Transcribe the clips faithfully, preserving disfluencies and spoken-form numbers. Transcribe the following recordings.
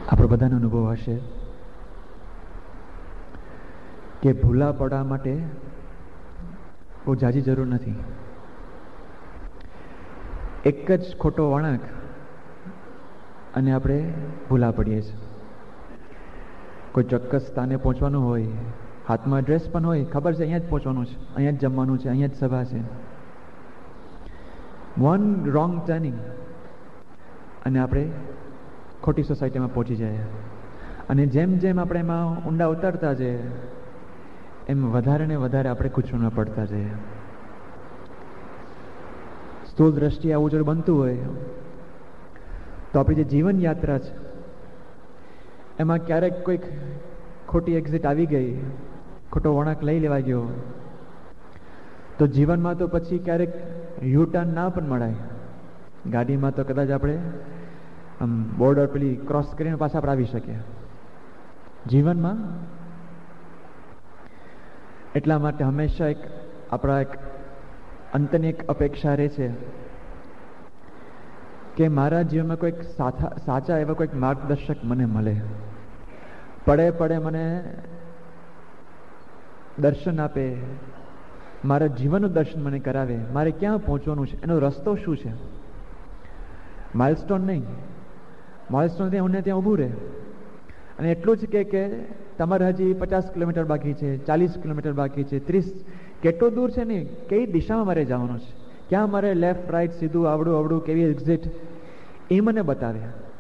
આપણો બધાનો અનુભવ હશે કે ભૂલા પડવા માટે બહુ ઝાઝી જરૂર નથી. એક જ ખોટો વળાંક અને આપણે ભૂલા પડીએ છીએ. કોઈ ચોક્કસ સ્થાને પહોંચવાનું હોય, હાથમાં એડ્રેસ પણ હોય, ખબર છે અહીંયા જ પહોંચવાનું છે, અહીંયા જ જમવાનું છે, અહીંયા જ સભા છે. વન રોંગ ટર્નિંગ અને આપણે ખોટી સોસાયટીમાં પહોંચી જાય. અને જેમ જેમ આપણે એમાં ઊંડા ઉતરતા જઈએ એમ વધારે ને વધારે આપણે ગૂંચવણમાં પડતા જઈએ. સ્થૂળ દ્રષ્ટિએ આવું જો બનતું હોય તો આપણી જે જીવન યાત્રા છે એમાં ક્યારેક કોઈક ખોટી એક્ઝિટ આવી ગઈ, ખોટો વળાંક લઈ લેવા ગયો તો જીવનમાં તો પછી ક્યારેક યુ ટર્ન ના પણ મળાય. ગાડીમાં તો કદાચ આપણે આમ બોર્ડર પેલી ક્રોસ કરીને પાછા આપણે આવી શકીએ. જીવનમાં એટલા માટે હંમેશા એક આપણા એક અંતની એક અપેક્ષા રહે છે કે મારા જીવનમાં કોઈક સાચા એવા કોઈક માર્ગદર્શક મને મળે, પડે પડે મને દર્શન આપે, મારા જીવનનું દર્શન મને કરાવે, મારે ક્યાં પહોંચવાનું છે, એનો રસ્તો શું છે. માઇલસ્ટોન નહીં, માઇલસ્ટોન ત્યાં હું ત્યાં ઊભું રહે અને એટલું જ કે કે તમારે હજી પચાસ કિલોમીટર બાકી છે, ચાલીસ કિલોમીટર બાકી છે, ત્રીસ, કેટલું દૂર છે ને, કઈ દિશામાં મારે જવાનું છે, ક્યાં મારે લેફ્ટ રાઈટ, સીધું આવડું આવડું, કેવી એક્ઝિટ, એ મને બતાવે.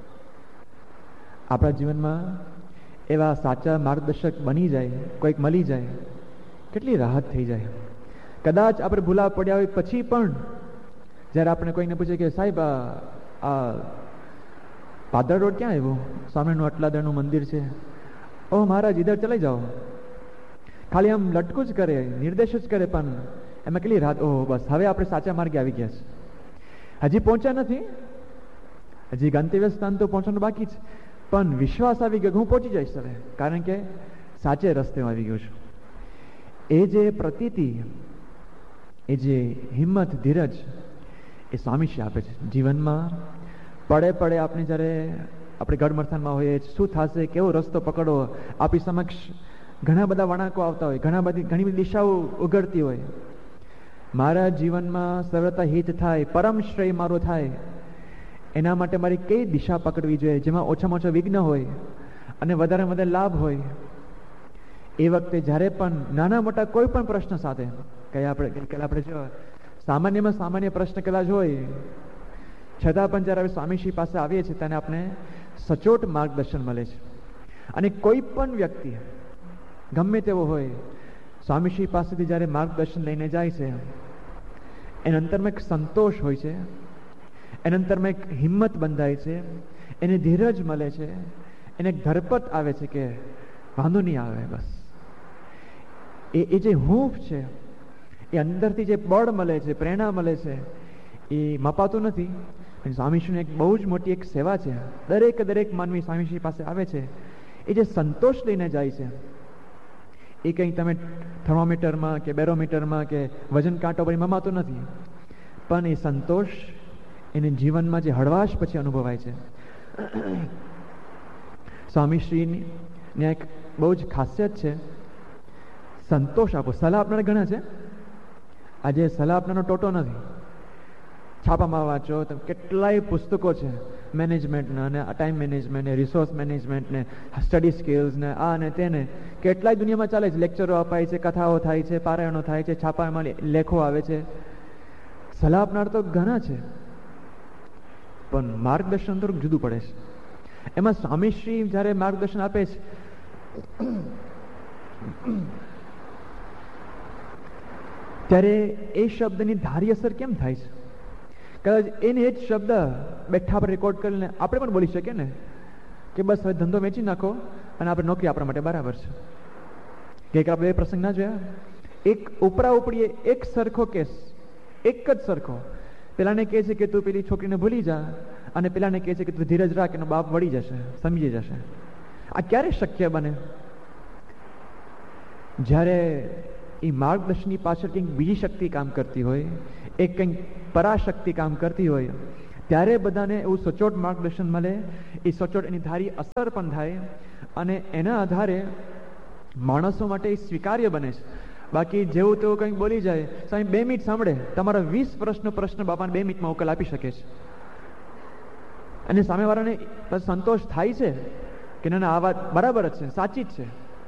આપણા જીવનમાં એવા સાચા માર્ગદર્શક બની જાય, કોઈક મળી જાય, કેટલી રાહત થઈ જાય. કદાચ આપણે ભૂલા પડ્યા હોય પછી પણ જ્યારે આપણે કોઈને પૂછે કે સાહેબ આ પાદર રોડ ક્યાં આવ્યો, સ્વામીનું અટલાદરનું મંદિર છે, ઓ મહારાજ ઇધર ચલાઈ જાઓ, ખાલી આમ લટકું જ કરે, નિર્દેશ જ કરે, પણ એમાં કેટલી રાત, ઓહ બસ હવે આપણે સાચા માર્ગે આવી ગયા છે. હજી પહોંચ્યા નથી, હજી ગંતવ્ય સ્થાન તો પહોંચવાનું બાકી છે, પણ વિશ્વાસ આવી ગયો કે હું પહોંચી જઈશ હવે, કારણ કે સાચે રસ્તે આવી ગયો છું. એ જે પ્રતીતિ, એ જે હિંમત, ધીરજ એ સ્વામીશ્રી આપે છે. જીવનમાં પડે પડે આપણે જ્યારે આપણે ગઢમરથાનમાં હોઈએ, શું થશે, કેવો રસ્તો પકડવો, આપણી સમક્ષ ઘણા બધા વળાંકો આવતા હોય, ઘણા બધી ઘણી બધી દિશાઓ ઉઘડતી હોય. મારા જીવનમાં સર્વતા હિત થાય, પરમ શ્રેય મારો થાય, એના માટે મારી કઈ દિશા પકડવી જોઈએ જેમાં ઓછામાં ઓછા વિઘ્ન હોય અને વધારે વધારે લાભ હોય. એ વખતે જ્યારે પણ નાના મોટા કોઈ પણ પ્રશ્ન સાથે કઈ આપણે આપણે જો સામાન્યમાં સામાન્ય પ્રશ્ન કદાચ હોય છતાં પણ જ્યારે સ્વામીશ્રી પાસે આવીએ છીએ ત્યારે આપણે સચોટ માર્ગદર્શન મળે છે. અને કોઈ પણ વ્યક્તિ ગમે તેવો હોય સ્વામીશ્રી પાસેથી જ્યારે માર્ગદર્શન લઈને જાય છે એના અંતરમાં એક સંતોષ હોય છે, એના અંતરમાં એક હિંમત બંધાય છે, એને ધીરજ મળે છે, એને ધરપત આવે છે કે વાંધો નહીં આવે. બસ એ એ જે હૂંફ છે, એ અંદરથી જે બળ મળે છે, પ્રેરણા મળે છે, એ મપાતું નથી. સ્વામીશ્રીની એક બહુ જ મોટી એક સેવા છે. દરેક દરેક માનવી સ્વામીશ્રી પાસે આવે છે, એ જે સંતોષ લઈને જાય છે એ કંઈ તમે થર્મોમીટરમાં કે બેરોમીટરમાં કે વજન કાંટો પર મમાતું નથી, પણ એ સંતોષ એને જીવનમાં જે હળવાશ પછી અનુભવાય છે. સ્વામીશ્રીની એક બહુ જ ખાસિયત છે, સંતોષ આપો. સલાહ આપનારા ઘણા છે, આજે સલાહ આપનારનો ટોટો નથી. છાપામાં વાંચો તો કેટલાય પુસ્તકો છે મેનેજમેન્ટના, ને ટાઈમ મેનેજમેન્ટ, ને રિસોર્સ મેનેજમેન્ટ, ને સ્ટડી સ્કિલ્સ, ને આ ને તેને કેટલાય દુનિયામાં ચાલે છે. લેક્ચરો અપાય છે, કથાઓ થાય છે, પારાયણો થાય છે, છાપામાં લેખો આવે છે. સલાહ આપનાર તો ઘણા છે, પણ માર્ગદર્શન થોડુંક જુદું પડે છે. એમાં સ્વામીશ્રી જ્યારે માર્ગદર્શન આપે છે ત્યારે એ શબ્દની ધારી અસર કેમ થાય છે? કદાચ એને એ જ શબ્દ બેઠા પર રેકોર્ડ કરીને આપણે પણ બોલી શકીએ ને કે બસ હવે ધંધો વેચી નાખો અને આપણે નોકરી આપણા માટે બરાબર છે. કે આપણે એ પ્રસંગ ના જોયા, એક ઉપરા ઉપરી એક સરખો કેસ, એક જ સરખો. પેલાને કહે છે કે તું પેલી છોકરીને ભૂલી જા, અને પેલાને કહે છે કે તું ધીરજ રાખ, એનો બાપ વળી જશે, સમજી જશે. આ ક્યારે શક્ય બને? જ્યારે એ માર્ગદર્શનની પાછળ કંઈક બીજી શક્તિ કામ કરતી હોય, એક કંઈક પરાશક્તિ કામ કરતી હોય, ત્યારે બધાને એવું સચોટ માર્ગદર્શન મળે, એ સચોટ એની ધારી અસર પણ થાય અને એના આધારે માણસો માટે એ સ્વીકાર્ય બને છે. બાકી જેવું તેવું કંઈક બોલી જાય, સ્વામી બે મિનિટ સાંભળે, તમારા વીસ વર્ષનો પ્રશ્ન બાપાને બે મિનિટમાં ઉકેલ આપી શકે છે. અને સામેવાળાને સંતોષ થાય છે કે ના ના આ વાત બરાબર જ છે, સાચી જ છે.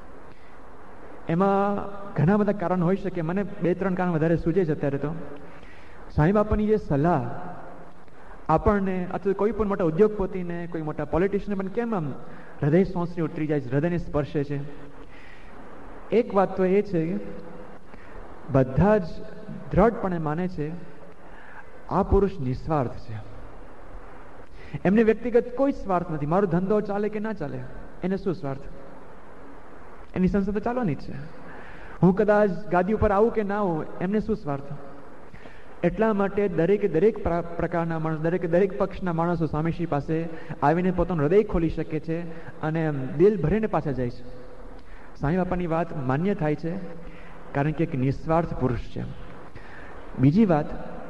એમાં ઘણા બધા કારણ હોઈ શકે. મને બે ત્રણ કારણ વધારે સૂચે છે અત્યારે તો. સ્વામી બાપાની જે સલાહ આપણને અથવા કોઈ પણ મોટા ઉદ્યોગપતિને, કોઈ મોટા પોલિટિશિયનને પણ કેમ આમ હૃદય સોંસરી ઉતરી જાય છે, હૃદયને સ્પર્શે છે. એક વાત તો એ છે કે બધા જ દ્રઢપણે માને છે આ પુરુષ નિસ્વાર્થ છે, એમને વ્યક્તિગત કોઈ સ્વાર્થ નથી. મારો ધંધો ચાલે કે ના ચાલે, એને શું સ્વાર્થ? એની સંસ્થા તો ચાલવાની જ છે. હું કદાચ ગાદી ઉપર આવું કે ના આવું, એમને શું સ્વાર્થ? એટલા માટે દરેકે દરેક પ્રકારના માણસ, દરેકે દરેક પક્ષના માણસો સ્વામીશ્રી પાસે આવીને પોતાનું હૃદય ખોલી શકે છે અને દિલ ભરીને પાછા જાય છે. સ્વામી બાપાની વાત માન્ય થાય છે કારણ કે એક નિસ્વાર્થ પુરુષ છે. બીજી વાત,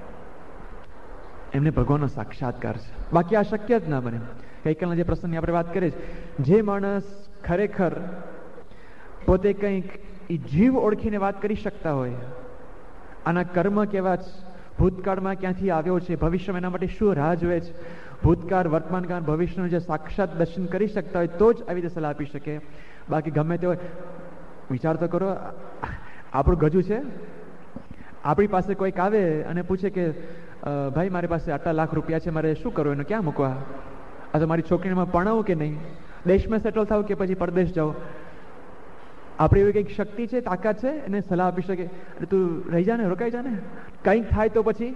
એમને ભગવાનનો સાક્ષાત્કાર છે. બાકી આ શક્ય જ ના બને. ગઈકાલના જે પ્રસંગની આપણે વાત કરીએ, જે માણસ ખરેખર પોતે કંઈક એ જીવ ઓળખીને વાત કરી શકતા હોય, આના કર્મ કેવા છે, ભૂતકાળમાં ક્યાંથી આવ્યો છે, ભવિષ્યમાં એના માટે શું રાહ જોવે છે, ભૂતકાળ, વર્તમાનકાળ, ભવિષ્યનું જે સાક્ષાત દર્શન કરી શકતા હોય તો જ આવી રીતે સલાહ આપી શકે. બાકી ગમે તે હોય, વિચાર તો કરો, આપણું ગજું છે, આપણી પાસે કોઈક આવે અને પૂછે કે ભાઈ મારી પાસે આટલા લાખ રૂપિયા છે, મારે શું કરવું, એનો ક્યાં મૂકવા, આ તો મારી છોકરીને ભણાવું કે નહીં, દેશમાં સેટલ થાવ કે પછી પરદેશ જાઓ, આપણે એવી કંઈક શક્તિ છે, તાકાત છે, એને સલાહ આપી શકે. એટલે તું રહી જા ને, રોકાઈ જા ને, કંઈક થાય તો પછી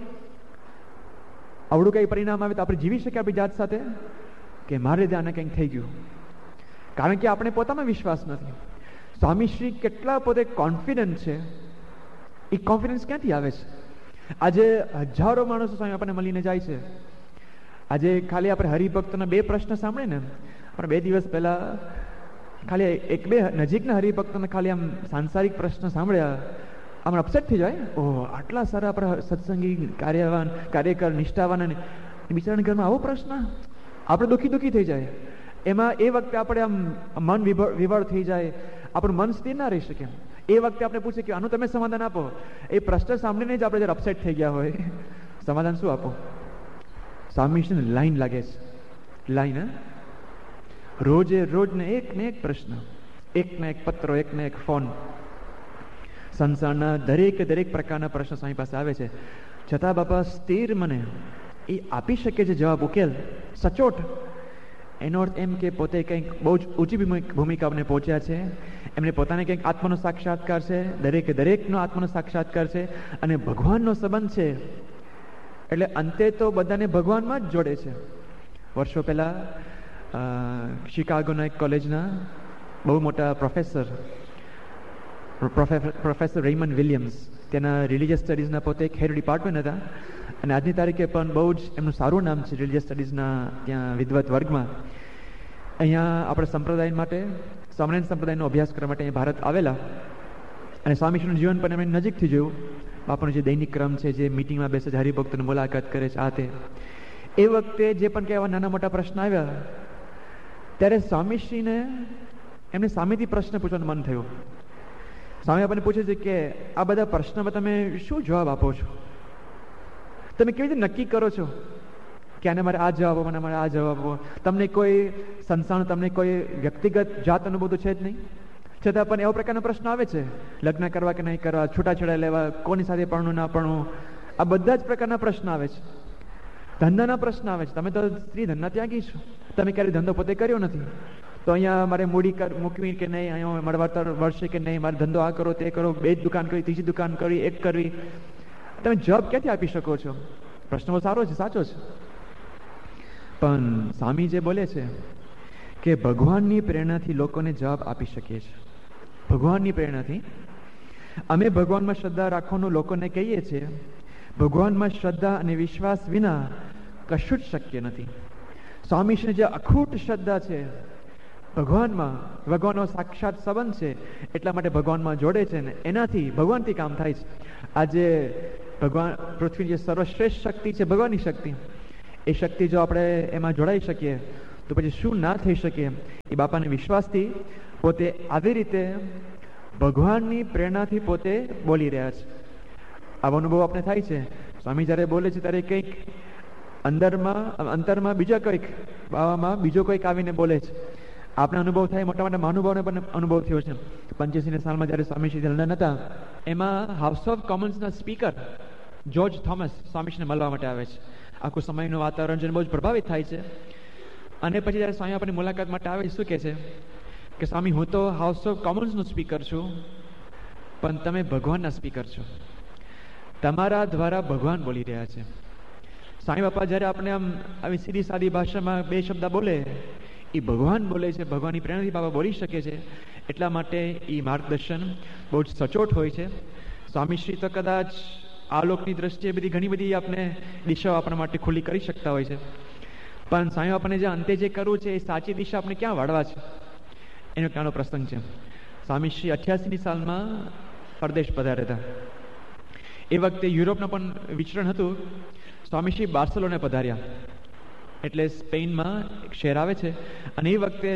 આવડું કંઈ પરિણામ આવે તો આપણે જીવી શકીએ આપણી જાત સાથે કે મારે ત્યાં કંઈક થઈ ગયું? કારણ કે આપણે પોતામાં વિશ્વાસ નથી. સ્વામીશ્રી કેટલા પોતે કોન્ફિડન્ટ છે, એ કોન્ફિડન્સ ક્યાંથી આવે છે? આજે હજારો માણસો સ્વામી આપણને મળીને જાય છે. આજે ખાલી આપણે હરિભક્તના બે પ્રશ્ન સાંભળે ને, આપણે બે દિવસ પહેલા ખાલી એક બે નજીકના હરિભક્તોને ખાલી આમ સાંસારિક પ્રશ્ન સાંભળ્યા, આમ અપસેટ થઈ જાય. ઓહ, આટલા સારા આપણા સત્સંગી, કાર્યવાન, કાર્યકર, નિષ્ઠાવાન, અને બિચારાના ઘરમાં આવો પ્રશ્ન, આપણે દુઃખી દુઃખી થઈ જાય. એમાં એ વખતે આપણે આમ મન વિવળ થઈ જાય, આપણું મન સ્થિર ના રહી શકે. એ વખતે આપણે પૂછીએ કે આનું તમે સમાધાન આપો. એ પ્રશ્ન સાંભળીને જ આપણે જયારે અપસેટ થઈ ગયા હોય, સમાધાન શું આપો? સ્વામીશ્રીને લાઈન લાગે છે, લાઈન. હે, રોજે રોજ ને એક ને એક પ્રશ્ન, એક ને એક પત્રો, એક ને એક ફોન, સંસારના દરેક દરેક પ્રકારના પ્રશ્ન સ્વામી પાસે આવે છે. છતાં બાપા સ્થિર મને એ આપી શકે છે જવાબ, ઉકેલ સચોટ. એનો અર્થ એમ કે પોતે કંઈક બહુ જ ઊંચી ભૂમિકાને પહોંચ્યા છે, એમને પોતાને કંઈક આત્માનો સાક્ષાત્કાર છે, દરેકે દરેકનો આત્માનો સાક્ષાત્કાર છે અને ભગવાનનો સંબંધ છે. એટલે અંતે તો બધાને ભગવાનમાં જ જોડે છે. વર્ષો પહેલા શિકાગોના એક કોલેજના બહુ મોટા પ્રોફેસર પ્રોફેસર રેયમન્ડ વિલિયમ્સ, તેના રિલિજિયસ સ્ટડીઝના પોતે એક હેડ ડિપાર્ટમેન્ટ હતા અને આજની તારીખે પણ બહુ જ એમનું સારું નામ છે રિલિજિયસ સ્ટડીઝના ત્યાં વિદ્વત વર્ગમાં. અહીંયા આપણે સંપ્રદાય માટે, સ્વામિનારાયણ સંપ્રદાયનો અભ્યાસ કરવા માટે અહીં ભારત આવેલા અને સ્વામીશ્રીનું જીવન પણ એમણે નજીકથી જોયું. બાપાનો જે દૈનિક ક્રમ છે, જે મિટિંગમાં બેસે છે, હરિભક્તોની મુલાકાત કરે છે, આ તે. એ વખતે જે પણ કહેવા નાના મોટા પ્રશ્ન આવ્યા ત્યારે સ્વામીશ્રીને એમને સામેથી પ્રશ્ન પૂછવાનું મન થયું. સ્વામી આપણને પૂછે છે કે આ બધા પ્રશ્નમાં તમે શું જવાબ આપો છો? તમે કેવી રીતે નક્કી કરો છો કે આને મારે આ જવાબ આપો, મને મારે આ જવાબ આપો? તમને કોઈ સંસ્થાનો, તમને કોઈ વ્યક્તિગત જાત અનુભવ છે જ નહીં, છતાં પણ એવો પ્રકારનો પ્રશ્ન આવે છે. લગ્ન કરવા કે નહીં કરવા, છૂટાછેડા લેવા, કોની સાથે પરણવું ના પરણવું, આ બધા જ પ્રકારના પ્રશ્ન આવે છે. ધંધાના પ્રશ્ન આવે છે. તમે તો સ્ત્રી ધંધા ત્યાગી છો, તમે ક્યારેય ધંધો પોતે કર્યો નથી, તો અહીંયા મારે મૂડી મૂકવી કે નહીં, અહીંયા મારે વળતર વળશે કે નહીં, મારે ધંધો આ કરો તે કરો, બે જ દુકાન કરવી, ત્રીજી દુકાન કરવી, એક કરવી, તમે જવાબ ક્યાંથી આપી શકો છો? પ્રશ્ન બહુ સારો છે, સાચો છે, પણ સ્વામી જે બોલે છે કે ભગવાનની પ્રેરણાથી લોકોને જવાબ આપી શકીએ છીએ. ભગવાનની પ્રેરણાથી અમે ભગવાનમાં શ્રદ્ધા રાખવાનું લોકોને કહીએ છીએ. ભગવાનમાં શ્રદ્ધા અને વિશ્વાસ વિના કશું જ શક્ય નથી. સ્વામીશ્રીને જે અખૂટ શ્રદ્ધા છે ભગવાનમાં, ભગવાનનો સાક્ષાત સંબંધ છે, એટલા માટે ભગવાનમાં જોડે છે ને એનાથી ભગવાનથી કામ થાય છે. આજે ભગવાન પૃથ્વીની જે સર્વશ્રેષ્ઠ શક્તિ છે ભગવાનની શક્તિ, એ શક્તિ જો આપણે એમાં જોડાઈ શકીએ તો પછી શું ના થઈ શકે. એ બાપાને વિશ્વાસથી પોતે આવી રીતે ભગવાનની પ્રેરણાથી પોતે બોલી રહ્યા છે. આવો અનુભવ આપણે થાય છે. સ્વામી જ્યારે બોલે છે ત્યારે કંઈક અંદરમાં અંતરમાં બીજા કંઈક બાવામાં બીજો કંઈક આવીને બોલે છે. આપણે અનુભવ થાય, મોટા મોટા મહાનુભાવને પણ અનુભવ થયો છે. પંચ્યાસીના સાલમાં જ્યારે સ્વામીશ્રી લંડન હતા, એમાં house of કોમન્સના speaker George Thomas સ્વામીશ્રીને મળવા માટે આવે છે. આખું સમયનું વાતાવરણ જોઈને બહુ જ પ્રભાવિત થાય છે. અને પછી જ્યારે સ્વામી આપણી મુલાકાત માટે આવે શું કહે છે કે સ્વામી, હું તો હાઉસ ઓફ કોમન્સનો સ્પીકર છું, પણ તમે ભગવાનના સ્પીકર છો. તમારા દ્વારા ભગવાન બોલી રહ્યા છે. સ્વામી બાપા જ્યારે આપણે આમ આવી સીધી સાદી ભાષામાં બે શબ્દ બોલે, એ ભગવાન બોલે છે, ભગવાનની પ્રેરણાથી બાબા બોલી શકે છે. એટલા માટે એ માર્ગદર્શન બહુ જ સચોટ હોય છે. સ્વામીશ્રી તો કદાચ આ લોકની દ્રષ્ટિએ બધી ઘણી બધી આપણે દિશાઓ આપણા માટે ખુલ્લી કરી શકતા હોય છે, પણ સ્વામી બાપાને જે અંતે જે કરવું છે એ સાચી દિશા આપણે ક્યાં વાળવા છે એનો નાનો પ્રસંગ છે. સ્વામીશ્રી અઠ્યાસીની સાલમાં પરદેશ પધાર્યા હતા. એ વખતે યુરોપનું પણ વિચરણ હતું. સ્વામીશ્રી બાર્સેલોના પધાર્યા, એટલે સ્પેનમાં એક શહેર આવે છે. અને એ વખતે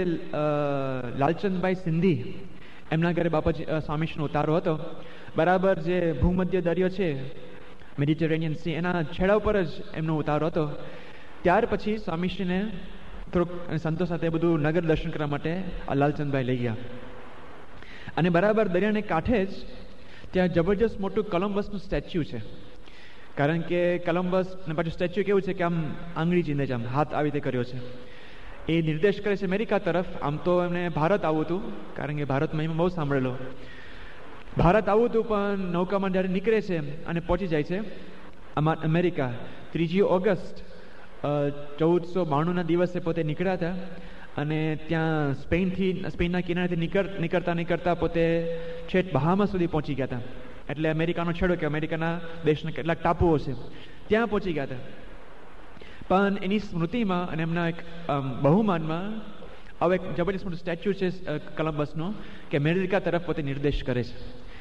લાલચંદભાઈ સિંધી એમના ઘરે બાપાજી સ્વામીશ્રીનો ઉતારો હતો. બરાબર જે ભૂમધ્ય દરિયો છે, મેડિટેરેનિયન સી, એના છેડા ઉપર જ એમનો ઉતારો હતો. ત્યાર પછી સ્વામીશ્રીને થોડુંક સંતો સાથે બધું નગર દર્શન કરવા માટે આ લાલચંદભાઈ લઈ ગયા. અને બરાબર દરિયાને કાંઠે જ ત્યાં જબરજસ્ત મોટું કોલમ્બસનું સ્ટેચ્યુ છે. કારણ કે કોલમ્બસ ને પાછું સ્ટેચ્યુ કેવું છે કે આમ આંગળી ચીંધે છે, આમ હાથ આવી રીતે કર્યો છે. એ નિર્દેશ કરે છે અમેરિકા તરફ. આમ તો એમને ભારત આવવું હતું, કારણ કે ભારતમાં એમાં બહુ સાંભળેલો. ભારત આવવું હતું, પણ નૌકામાં જ્યારે નીકળે છે અને પહોંચી જાય છે આમાં અમેરિકા ત્રીજી ઓગસ્ટ ચૌદસો બાણુંના દિવસે પોતે નીકળ્યા હતા. અને ત્યાં સ્પેનથી સ્પેનના કિનારેથી નીકળ નીકળતા નીકળતા પોતે છેટ બહામા સુધી પહોંચી ગયા હતા. એટલે અમેરિકાનો છેડો કે અમેરિકાના દેશના કેટલાક ટાપુઓ છે ત્યાં પહોંચી ગયા હતા. પણ એની સ્મૃતિમાં અને એમના એક બહુમાનમાં હવે એક જબરજસ્ત મોટું સ્ટેચ્યુ છે કોલમ્બસનો, કે અમેરિકા તરફ પોતે નિર્દેશ કરે છે.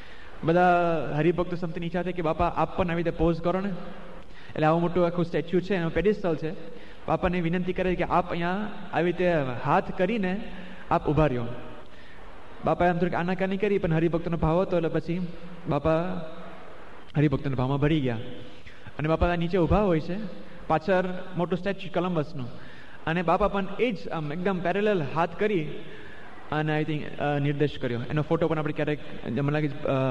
બધા હરિભક્તો સમતીની ઈચ્છા થઈ કે બાપા આપ પણ આવી રીતે પોઝ કરો ને. એટલે આવું મોટું આખું સ્ટેચ્યુ છે, એનું પેડિસ્ટલ છે. બાપાને વિનંતી કરે કે આપ અહીંયા આવી રીતે હાથ કરીને આપ ઊભા રહ્યો. બાપાએ આમ થોડીક આનાકાની કરી, પણ હરિભક્તનો ભાવ હતો એટલે પછી બાપા હરિભક્તના ભાવમાં ભરી ગયા. અને બાપા નીચે ઊભા હોય છે, પાછળ મોટું સ્ટેચ્યુ કોલમ્બસનું. અને બાપા પણ એ જ આમ એકદમ પેરેલલ હાથ કરી અને આઈ થિંક નિર્દેશ કર્યો. એનો ફોટો પણ આપણે ક્યારેક મને લાગે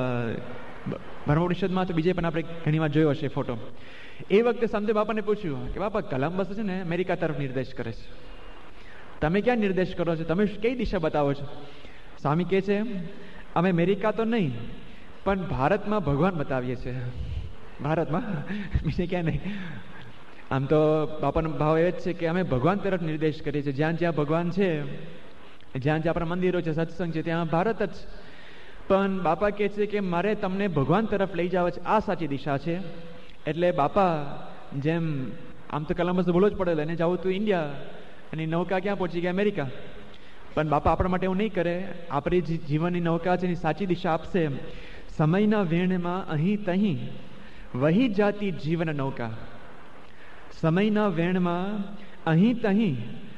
ભરમોપનિષદમાં તો બીજે પણ આપણે ઘણી વાર જોયો હશે ફોટો. એ વખતે સમજે બાપાને પૂછ્યું કે બાપા કોલમ્બસ છે ને અમેરિકા તરફ નિર્દેશ કરે છે, તમે ક્યાં નિર્દેશ કરો છો, તમે કઈ દિશા બતાવો છો? સ્વામી કહે છે અમે અમેરિકા તો નહીં, પણ ભારતમાં ભગવાન બતાવીએ છીએ. ભારતમાં, બીજે ક્યાં નહીં. આમ તો બાપાનો ભાવ એ જ છે કે અમે ભગવાન તરફ નિર્દેશ કરીએ છીએ. જ્યાં જ્યાં ભગવાન છે, જ્યાં જ્યાં આપણા મંદિરો છે, સત્સંગ છે, ત્યાં ભારત જ. પણ બાપા કહે છે કે મારે તમને ભગવાન તરફ લઈ જવા છે, આ સાચી દિશા છે. એટલે બાપા જેમ આમ તો કોલમ્બસ બોલો જ પડે, એને જવું તું ઇન્ડિયા, અને નૌકા ક્યાં પહોંચી ગયા? અમેરિકા. પણ બાપા આપણા માટે એવું નહીં કરે. આપણી જીવનની નૌકા છે એની સાચી દિશા આપશે. સમયના વેણમાં અહીં તહીં વહી જાતી જીવન નૌકા. સમયના વેણમાં અહીં તહીં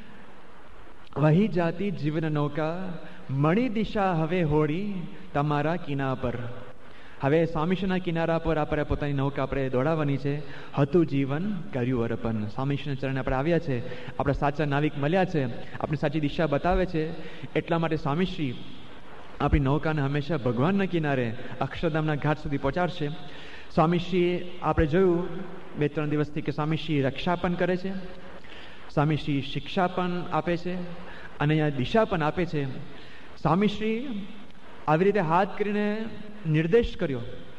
વહી જાતી જીવન નૌકા, મળી દિશા હવે હોડી તમારા કિનારા પર. હવે સ્વામીશ્રીના કિનારા પર આપણે પોતાની નૌકા આપણે દોડાવવાની છે. હતું જીવન કર્યું અર્પણ. સ્વામીશ્રીના ચરણે આપણે આવ્યા છે, આપણા સાચા નાવિક મળ્યા છે, આપણી સાચી દિશા બતાવે છે. એટલા માટે સ્વામીશ્રી આપણી નૌકાને હંમેશા ભગવાનના કિનારે અક્ષરધામના ઘાટ સુધી પહોંચાડશે. સ્વામીશ્રી આપણે જોયું બે ત્રણ દિવસથી કે સ્વામીશ્રી રક્ષા પણ કરે છે, સ્વામીશ્રી શિક્ષા પણ આપે છે, અને અહીંયા દિશા પણ આપે છે. સ્વામીશ્રી આવી રીતે હાથ કરીને નિર્દેશ કર્યો,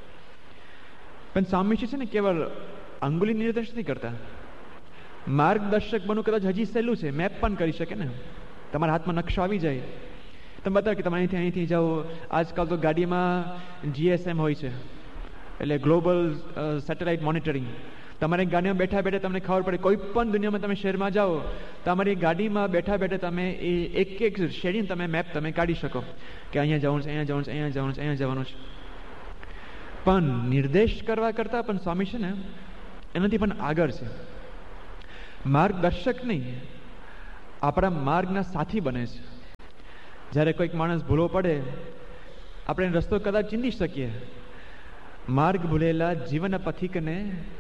પણ સ્વામીશ્રી છે ને કેવળ અંગુલી નિર્દેશ નથી કરતા. માર્ગદર્શક બનવું કદાચ હજી સહેલું છે, મેપ પણ કરી શકે ને. તમારા હાથમાં નકશો આવી જાય, તમે બતાવો કે તમે અહીંથી અહીંથી જાઓ. આજકાલ તો ગાડીમાં જીએસએમ હોય છે, એટલે ગ્લોબલ સેટેલાઇટ મોનિટરિંગ. તમારી ગાડીમાં બેઠા બેઠા તમને ખબર પડે, કોઈ પણ દુનિયામાં તમે શહેરમાં જાઓ, તમારી ગાડીમાં બેઠા બેઠા તમે એ એક એક શેરીને તમે મેપ તમે કાઢી શકો કે અહીંયા જવાનું છે, અહીંયા જવાનું છે, અહીંયા જવાનું છે, અહીંયા જવાનું છે. પણ નિર્દેશ કરવા કરતાં પણ સ્વામી છે ને એનાથી પણ આગળ છે. માર્ગદર્શક નહીં, આપણા માર્ગના સાથી બને છે. જ્યારે કોઈક માણસ ભૂલો પડે, આપણે રસ્તો કદાચ ચીંધી શકીએ. માર્ગ ભૂલેલા જીવન પથિકને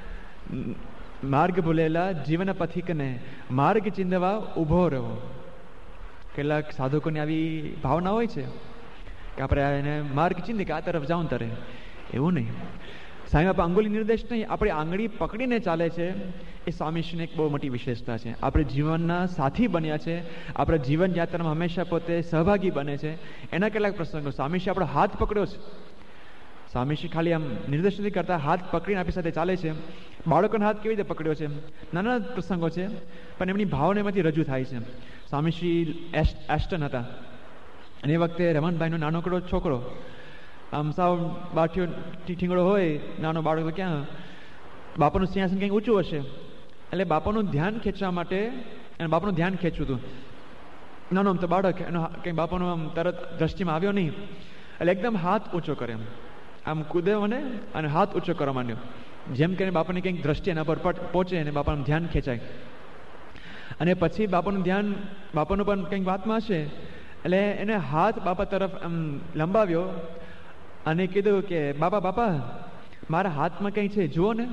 માર્ગ ભૂલેલા જીવન પથિકને માર્ગ ચીંધવા ઊભો રહો. કેટલાક સાધકોની આવી ભાવના હોય છે કે આપણે એને માર્ગ ચીંધી કે આ તરફ જાઉં તરે. એવું નહીં. સાંઈ બાપા અંગુલી નિર્દેશ નહીં, આપણી આંગળી પકડીને ચાલે છે. એ સ્વામીશ્રીની એક બહુ મોટી વિશેષતા છે. આપણે જીવનના સાથી બન્યા છે, આપણે જીવન યાત્રામાં હંમેશા પોતે સહભાગી બને છે. એના કેટલાક પ્રસંગો સ્વામીશ્રી આપણો હાથ પકડ્યો છે. સ્વામીશ્રી ખાલી આમ નિર્દેશ નથી કરતા, હાથ પકડીને આપણી સાથે ચાલે છે. બાળકોનો હાથ કેવી રીતે પકડ્યો છે, નાના પ્રસંગો છે પણ એમની ભાવના એમાંથી રજૂ થાય છે. સ્વામીશ્રી એસ્ટન હતા અને એ વખતે રમણભાઈનો નાનકડો છોકરો, આમ સાવ બાઠિયો ઠીંગડો હોય, નાનો બાળક, ક્યાં બાપાનું સિંહાસન કંઈક ઊંચું હશે એટલે બાપાનું ધ્યાન ખેંચવા માટે અને બાપાનું ધ્યાન ખેંચવું હતું. નાનો આમ તો બાળક, એનો કંઈ બાપાનો આમ તરત દ્રષ્ટિમાં આવ્યો નહીં એટલે એકદમ હાથ ઊંચો કરે, એમ આમ કૂદે મને અને હાથ ઊંચો કરવા માંડ્યો. જેમ કરીને બાપાની કંઈક દ્રષ્ટિ એના પર પહોંચે અને બાપાનું ધ્યાન ખેંચાય. અને પછી બાપાનું ધ્યાન બાપાનું પણ કંઈક વાતમાં હશે એટલે એને હાથ બાપા તરફ આમ લંબાવ્યો અને કીધું કે બાપા બાપા મારા હાથમાં કંઈ છે જુઓ ને.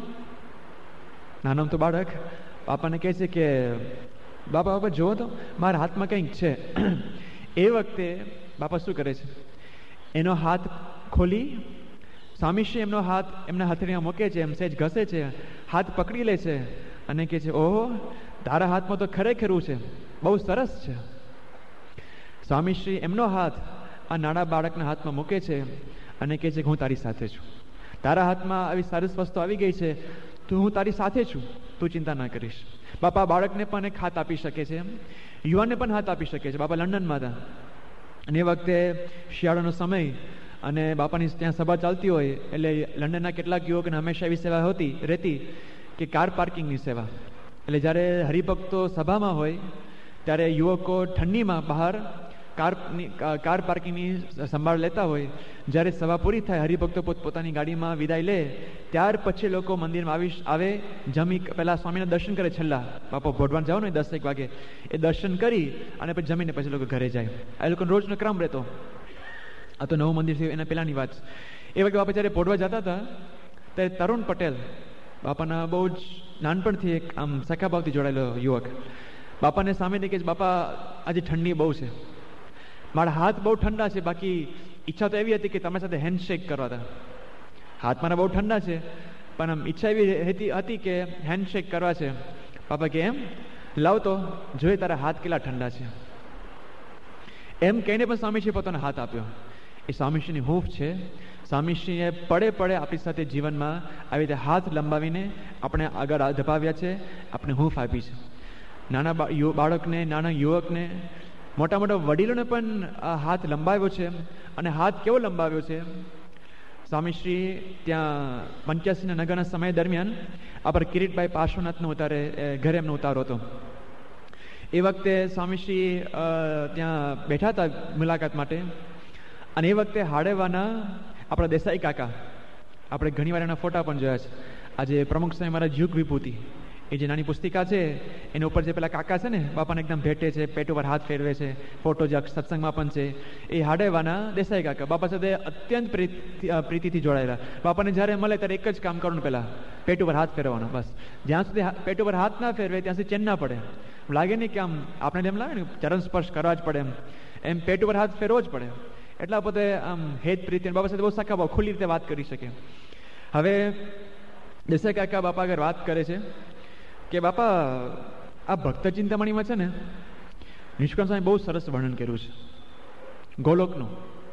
નાનો તો બાળક બાપાને કહે છે કે બાપા બાપા જુઓ તો મારા હાથમાં કંઈક છે. એ વખતે બાપા શું કરે છે, એનો હાથ ખોલી સ્વામીશ્રી એમનો હાથ એમના હથેળીમાં મૂકે છે, એમ સહેજ ઘસે છે, હાથ પકડી લે છે અને કહે છે ઓહો તારા હાથમાં તો ખરેખરું છે, બહુ સરસ છે. સ્વામીશ્રી એમનો હાથ આ નાના બાળકના હાથમાં મૂકે છે અને કહે છે કે હું તારી સાથે છું. તારા હાથમાં આવી સરસ વસ્તુ આવી ગઈ છે, તો હું તારી સાથે છું, તું ચિંતા ના કરીશ. બાપા બાળકને પણ એક હાથ આપી શકે છે, યુવાનને પણ હાથ આપી શકે છે. બાપા લંડનમાં હતા અને એ વખતે શિયાળાનો સમય અને બાપાની ત્યાં સભા ચાલતી હોય એટલે લંડનના કેટલાક યુવકોને હંમેશા એવી સેવા હોતી રહેતી કે કાર પાર્કિંગની સેવા. એટલે જ્યારે હરિભક્તો સભામાં હોય ત્યારે યુવકો ઠંડીમાં બહાર કારની કાર પાર્કિંગની સંભાળ લેતા હોય. જ્યારે સભા પૂરી થાય, હરિભક્તો પોત પોતાની ગાડીમાં વિદાય લે, ત્યાર પછી લોકો મંદિરમાં આવી આવે, જમી પહેલાં સ્વામીના દર્શન કરે. છેલ્લા બાપા ભોડવાન જાઓ ને દસ એક વાગે, એ દર્શન કરી અને પછી જમીને પછી લોકો ઘરે જાય. આ લોકોનો રોજનો ક્રમ રહેતો. આ તો નવું મંદિર થયું એના પહેલાંની વાત. એ વખતે બાપા જ્યારે ભોડવા જતા હતા ત્યારે તરુણ પટેલ, બાપાના બહુ જ નાનપણથી એક આમ સખાભાવથી જોડાયેલો યુવક, બાપાને સામે કહે છે બાપા આજે ઠંડી બહુ છે, મારા હાથ બહુ ઠંડા છે, બાકી ઈચ્છા તો એવી હતી કે તમારી સાથે હેન્ડશેક કરવા હતા. હાથ મારા બહુ ઠંડા છે પણ આમ ઈચ્છા એવી હતી કે હેન્ડશેક કરવા છે. બાપા કે એમ લાવ તો જોઈએ તારા હાથ કેટલા ઠંડા છે. એમ કહીને પણ સ્વામીશ્રી પોતાનો હાથ આપ્યો. એ સ્વામીશ્રીની હૂંફ છે. સ્વામીશ્રીએ પડે પડે આપણી સાથે જીવનમાં આવી રીતે હાથ લંબાવીને આપણે આગળ ધપાવ્યા છે, આપણે હૂંફ આપી છે. નાના બાળકને, નાના યુવકને, મોટા મોટા વડીલોને પણ હાથ લંબાવ્યો છે. અને હાથ કેવો લંબાવ્યો છે, સ્વામીશ્રી ત્યાં પંચ્યાસીના નગરના સમય દરમિયાન આપણે કિરીટભાઈ પાર્શ્વનાથનો ઉતારે ઘરે એમનો ઉતારો હતો. એ વખતે સ્વામીશ્રી ત્યાં બેઠા હતા મુલાકાત માટે અને એ વખતે હાડેવાના આપણા દેસાઈ કાકા, આપણે ઘણી વાર એના ફોટા પણ જોયા છે. આજે પ્રમુખ સ્વામી મારા યુગ વિભૂતિ એ જે નાની પુસ્તિકા છે એની ઉપર જે પેલા કાકા છે ને બાપાને એકદમ ભેટે છે, પેટ ઉપર હાથ ફેરવે છે, ફોટો જે સત્સંગમાં પણ છે, એ હાડેવાના દેસાઈ કાકા બાપા સાથે અત્યંત પ્રીતિથી જોડાયેલા. બાપાને જ્યારે મળે ત્યારે એક જ કામ કરવાનું, પહેલાં પેટ ઉપર હાથ ફેરવવાનો, બસ. જ્યાં સુધી પેટ ઉપર હાથ ના ફેરવે ત્યાં સુધી ચેન ના પડે. લાગે નહીં કે આમ આપણે એમ લાગે ને ચરણ સ્પર્શ કરવા જ પડે, એમ એમ પેટ ઉપર હાથ ફેરવો જ પડે. એટલા પોતે આમ હેત પ્રીતિ બાપા સાથે બહુ સખા ભાવ ખુલ્લી રીતે વાત કરી શકે. હવે દેસાઈ કાકા બાપા આગળ વાત કરે છે કે બાપા આ ભક્ત ચિંતામણીમાં છે ને નિષ્કામ સ્વામી બહુ સરસ વર્ણન કર્યું છે ગોલોકનું.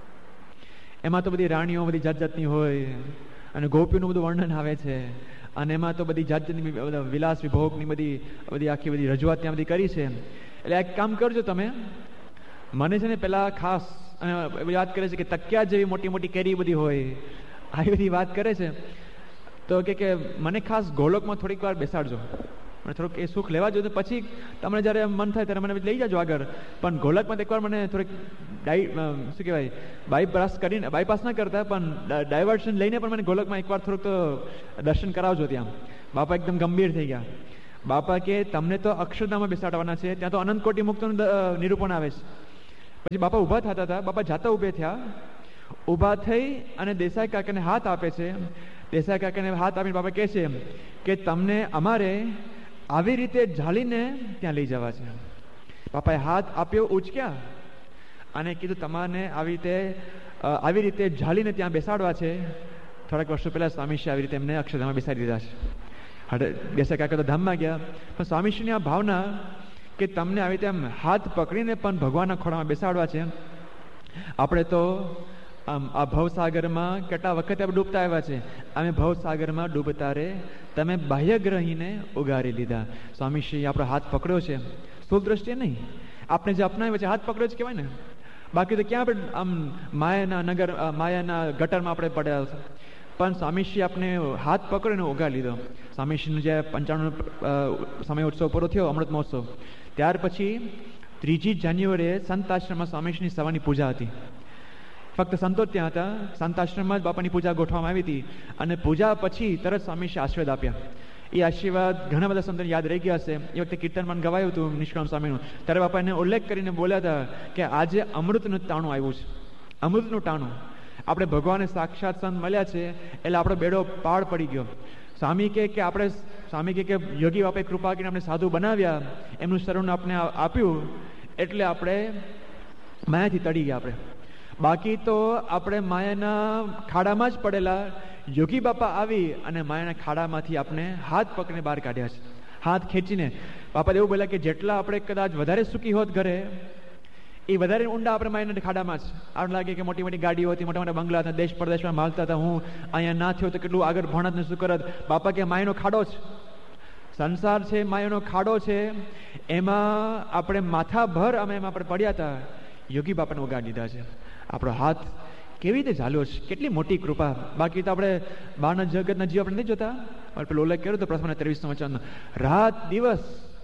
એમાં તો બધી રાણીઓ બધી જાત જાતની હોય અને ગોપીનું બધું વર્ણન આવે છે અને એમાં તો બધી જાત જાતની વિલાસ વિભોગની બધી બધી આખી બધી રજૂઆત ત્યાં બધી કરી છે. એટલે એક કામ કરજો તમે, મને છે ને પેલા ખાસ અને વાત કરે છે કે તકિયા જેવી મોટી મોટી કેરી બધી હોય, આવી બધી વાત કરે છે. તો કે મને ખાસ ગોલોકમાં થોડીક વાર બેસાડજો, મને થોડુંક એ સુખ લેવા જોઈએ, પછી તમને જ્યારે મન થાય ત્યારે મને લઈ જાજો આગળ, પણ ગોલકમાં એકવાર મને થોડીક ડાઈ શું કહેવાય બાયપાસ કરીને, બાયપાસ ના કરતા પણ ડાયવર્શન લઈને પણ મને ગોલકમાં એકવાર થોડુંક તો દર્શન કરાવજો ત્યાં. બાપા એકદમ ગંભીર થઈ ગયા. બાપા કે તમને તો અક્ષરધામમાં બેસાડવાના છે, ત્યાં તો અનંત કોટી મુક્તોનું નિરૂપણ આવે છે. પછી બાપા ઊભા થતા હતા, બાપા જાતા ઊભે થયા, ઊભા થઈ અને દેસાઈ કાકાને હાથ આપે છે. દેસાઈ કાકાને હાથ આપીને બાપા કહે છે કે તમને અમારે આવી રીતે ઝાલીને ત્યાં લઈ જવા છે. બાપાએ હાથ આપ્યો, ઉચક્યા અને કીધું તમારે આવી રીતે આવી રીતે ઝાલીને ત્યાં બેસાડવા છે. થોડાક વર્ષો પહેલા સ્વામીશ્રી આવી રીતે એમને અક્ષરધામમાં બેસાડી દીધા છે. હડે દેસાઈ કાકા તો ધામમાં ગયા, પણ સ્વામીશ્રીની આ ભાવના કે તમને આવી રીતે આમ હાથ પકડીને પણ ભગવાનના ખોળામાં બેસાડવા છે. આપણે તો આમ આ ભવસાગરમાં કેટલા વખતે આપણે ડૂબતા આવ્યા છે. અમે ભવસાગરમાં ડૂબતા રે તમે બાહ્યગ્રહીને ઉગારી લીધા. સ્વામીશ્રી આપણો હાથ પકડ્યો છે, સ્થૂળ દ્રષ્ટિએ નહીં, આપણે જે અપનાવ્યો છે હાથ પકડ્યો જ કહેવાય ને. બાકી તો ક્યાં આપણે આમ માયાના નગર માયાના ગટરમાં આપણે પડ્યા. પણ સ્વામીશ્રી આપણે હાથ પકડીને ઉગારી લીધો. સ્વામીશ્રીનો જે પંચાણું સમય ઉત્સવ પૂરો થયો, અમૃત મહોત્સવ, ત્યાર પછી ત્રીજી જાન્યુઆરીએ સંત આશ્રમમાં સ્વામીશ્રીની સવારની પૂજા હતી. ફક્ત સંતો જ ત્યાં હતા. સંત આશ્રમમાં જ બાપાની પૂજા ગોઠવવામાં આવી હતી. અને પૂજા પછી તરત સ્વામીશ્રી આશીર્વાદ આપ્યા. એ આશીર્વાદ ઘણા બધા સંતોને યાદ રહી ગયા હશે. એ વખતે કીર્તનમાં ગવાયું હતું નિષ્કામ સ્વામીનું, ત્યારે બાપા એને ઉલ્લેખ કરીને બોલ્યા હતા કે આજે અમૃતનું ટાણું આવ્યું છે. અમૃતનું ટાણું આપણે ભગવાનને સાક્ષાત સંત મળ્યા છે એટલે આપણો બેડો પાળ પડી ગયો. સ્વામી કે કે આપણે સ્વામી કે યોગી બાપાએ કૃપા કરીને આપણે સાધુ બનાવ્યા, એમનું શરણ આપણે આપ્યું એટલે આપણે માયાથી તળી ગયા. આપણે બાકી તો આપણે માયાના ખાડામાં જ પડેલા. યોગી બાપા આવી અને માયાના ખાડામાંથી આપણે હાથ પકડીને બહાર કાઢ્યા છે, હાથ ખેંચીને. બાપા એવું બોલ્યા કે જેટલા આપણે કદાચ વધારે સુખી હોત ઘરે, એ વધારે ઊંડા આપણે માયાના ખાડામાં જ. આવું લાગે કે મોટી મોટી ગાડીઓ હતી, મોટા મોટા બંગલા હતા, દેશ પરદેશમાં માલતા હતા, હું અહીંયા ના થયો તો કેટલું આગળ ભણત ને શું કરત. બાપા કે માયાનો ખાડો છે, સંસાર છે, માયાનો ખાડો છે, એમાં આપણે માથા ભર અમે એમાં આપણે પડ્યા હતા. યોગી બાપાને ઉગાડી દીધા છે. આપણો હાથ કેવી રીતે ઝાલ્યો છે, કેટલી મોટી કૃપા. બાકી તો આપણે બહારના જગતના જીવ આપણે નથી જોતા. પેલો ઉલ્લેખ કર્યો તો પ્રથમ ત્રેવીસ વચન, રાત દિવસ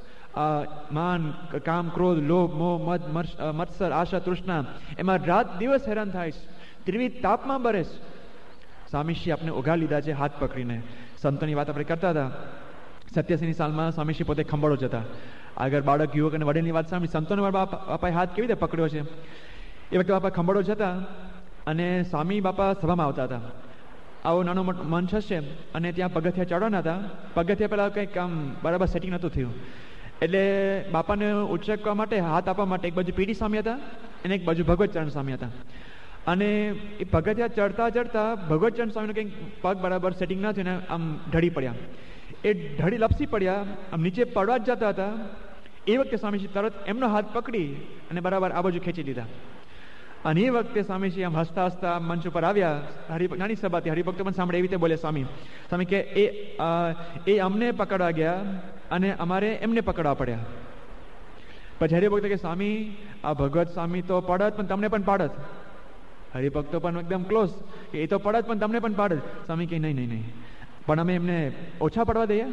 માન, કામ, ક્રોધ, લોભ, મોહ, મદ, મત્સર, આશા, તૃષ્ણા, એમાં રાત દિવસ હેરાન થાય છે, ત્રિવિધ તાપમાં બરે છે. સ્વામીશ્રી આપણે ઉગાડી લીધા છે હાથ પકડીને. સંતોની વાત આપણે કરતા હતા. સત્યાસીની સાલમાં સ્વામીશ્રી પોતે ખંભાળો જતા. આગળ બાળક, યુવક અને વડીલની વાત સાંભળી, સંતોને બાપાએ હાથ કેવી રીતે પકડ્યો છે. એ વખતે બાપા ખંભાળો જતા અને સ્વામી બાપા સભામાં આવતા હતા. આવો નાનો મંચ હશે અને ત્યાં પગથિયા ચડવાના હતા. પગથિયા પહેલાં કંઈક આમ બરાબર સેટિંગ નહોતું થયું, એટલે બાપાને ઉચકવા માટે, હાથ આપવા માટે એક બાજુ પીડી સ્વામી હતા અને એક બાજુ ભગવતચરણ સ્વામી હતા. અને એ પગથિયા ચડતા ચડતા ભગવતચરણ સ્વામીનો કંઈક પગ બરાબર સેટિંગ ના થયું ને આમ ઢળી પડ્યા. એ ઢળી લપસી પડ્યા, આમ નીચે પડવા જ જતા હતા. એ વખતે સ્વામીજી તરત એમનો હાથ પકડી અને બરાબર આ બાજુ ખેંચી દીધા. અને એ વખતે સ્વામીજી આમ હસતા હસતા મંચ ઉપર આવ્યા. હરિ નાની સભાથી હરિભક્તો પણ સાંભળે એવી રીતે બોલે સ્વામી. સ્વામી કે એ એ અમને પકડવા ગયા અને અમારે એમને પકડવા પડ્યા. પછી હરિભક્તો કે સ્વામી આ ભગવત સ્વામી તો પડત પણ તમને પણ પાડત. હરિભક્તો પણ એકદમ ક્લોઝ કે એ તો પડત પણ તમને પણ પાડત. સ્વામી કે નહીં નહીં નહીં, પણ અમે એમને ઓછા પડવા દઈએ,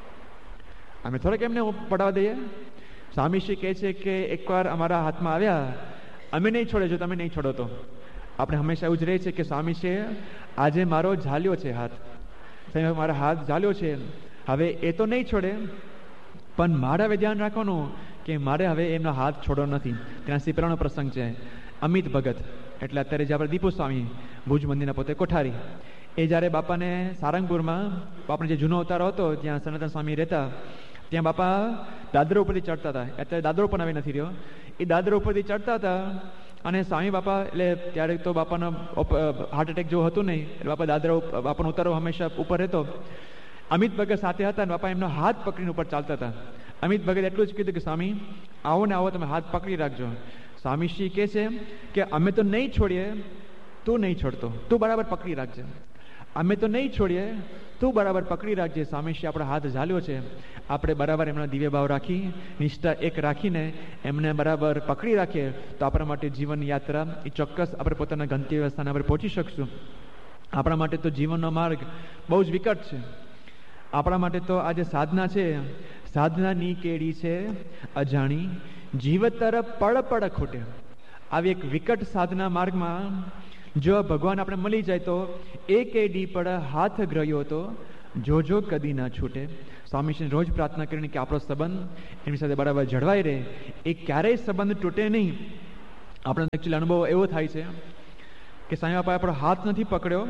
અમે થોડાક એમને પડવા દઈએ. સ્વામીશ્રી કહે છે કે એકવાર અમારા હાથમાં આવ્યા, અમે નહીં છોડે, જો તમે નહીં છોડો તો. આપણે હંમેશા એવું જ રહે છે કે સ્વામી છે આજે મારો ઝાલ્યો છે હાથ, મારા હાથ ઝાલ્યો છે, હવે એ તો નહીં છોડે, પણ મારે હવે ધ્યાન રાખવાનું કે મારે હવે એમનો હાથ છોડવો નથી. ત્યાં સિપરાનો પ્રસંગ છે. અમિત ભગત એટલે અત્યારે જે આપણે દીપુ સ્વામી, ભુજ મંદિરના પોતે કોઠારી, એ જ્યારે બાપાને સારંગપુરમાં બાપાનો જે જૂનો અવતારો હતો ત્યાં સનાતન સ્વામી રહેતા, ત્યાં બાપા દાદરો ઉપરથી ચડતા હતા. અત્યારે દાદરો પણ હવે નથી રહ્યો. એ દાદરો ઉપરથી ચડતા હતા અને સ્વામી બાપા, એટલે ત્યારે તો બાપાનો હાર્ટ એટેક જેવું હતું નહીં, એટલે બાપા દાદરો બાપાનો ઉતારો હંમેશા ઉપર રહેતો. અમિત ભગત સાથે હતા અને બાપા એમનો હાથ પકડીને ઉપર ચાલતા હતા. અમિત ભગત એટલું જ કીધું કે સ્વામી આવો ને આવો, તમે હાથ પકડી રાખજો. સ્વામીશ્રી કહે છે કે અમે તો નહીં છોડીએ, તું નહીં છોડતો, તું બરાબર પકડી રાખજે. અમે તો નહીં છોડીએ, તું બરાબર પકડી રાખજે. સ્વામીશ્રી આપણો હાથ ઝાલ્યો છે, આપણે બરાબર એમના દિવ્ય ભાવ રાખી, નિષ્ઠા એક રાખીને એમને બરાબર પકડી રાખીએ તો આપણા માટે જીવન યાત્રા એ ચોક્કસ આપણે પોતાના ગંતવ્ય સ્થાને આપણે પહોંચી શકશું. આપણા માટે તો જીવનનો માર્ગ બહુ જ વિકટ છે. આપણા માટે તો આજે સાધના છે, સાધનાની કેડી છે અજાણી, જીવ તરફ પડ પડ ખોટે. આવી એક વિકટ સાધના માર્ગમાં જો ભગવાન આપણે મળી જાય તો એક એડી પડ હાથ ગ્રહ્યો તો જોજો કદી ના છૂટે. સ્વામીશ્રીને રોજ પ્રાર્થના કરીને કે આપણો સંબંધ એમની સાથે બરાબર જળવાઈ રહે, એ ક્યારેય સંબંધ તૂટે નહીં. આપણને એકચ્યુઅલી અનુભવ એવો થાય છે કે સાંઈ બાપાએ આપણો હાથ નથી પકડ્યો,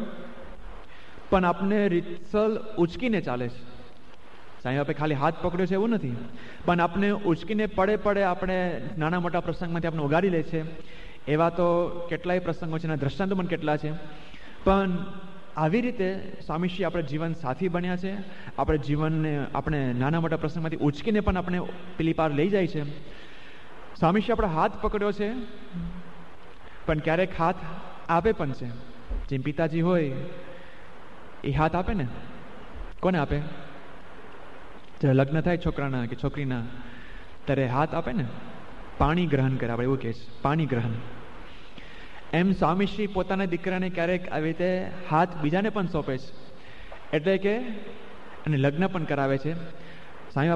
પણ આપણે રીતસર ઉચકીને ચાલે છે. સાંઈ બાપાએ ખાલી હાથ પકડ્યો છે એવું નથી, પણ આપણે ઉચકીને પડે પડે આપણે નાના મોટા પ્રસંગમાંથી આપણે ઉગાડી લે છે. એવા તો કેટલાય પ્રસંગો છે, એના દ્રષ્ટાંતો પણ કેટલા છે. પણ આવી રીતે સ્વામીશ્રી આપણે જીવન સાથી બન્યા છે. આપણે જીવનને આપણે નાના મોટા પ્રસંગમાંથી ઉચકીને પણ આપણે પેલી પાર લઈ જાય છે. સ્વામીશ્રી આપણો હાથ પકડ્યો છે, પણ ક્યારેક હાથ આપે પણ છે. જેમ પિતાજી હોય એ હાથ આપે ને, કોને આપે? જ્યારે લગ્ન થાય છોકરાના કે છોકરીના, ત્યારે હાથ આપે ને, પાણી ગ્રહણ કરે, આપણે એવું કહે છે પાણી ગ્રહણ. એમ સ્વામીશ્રી પોતાના દીકરાને ક્યારેક આવી રીતે હાથ બીજાને પણ સોંપે છે, એટલે કે અને લગ્ન પણ કરાવે છે. સાંઈ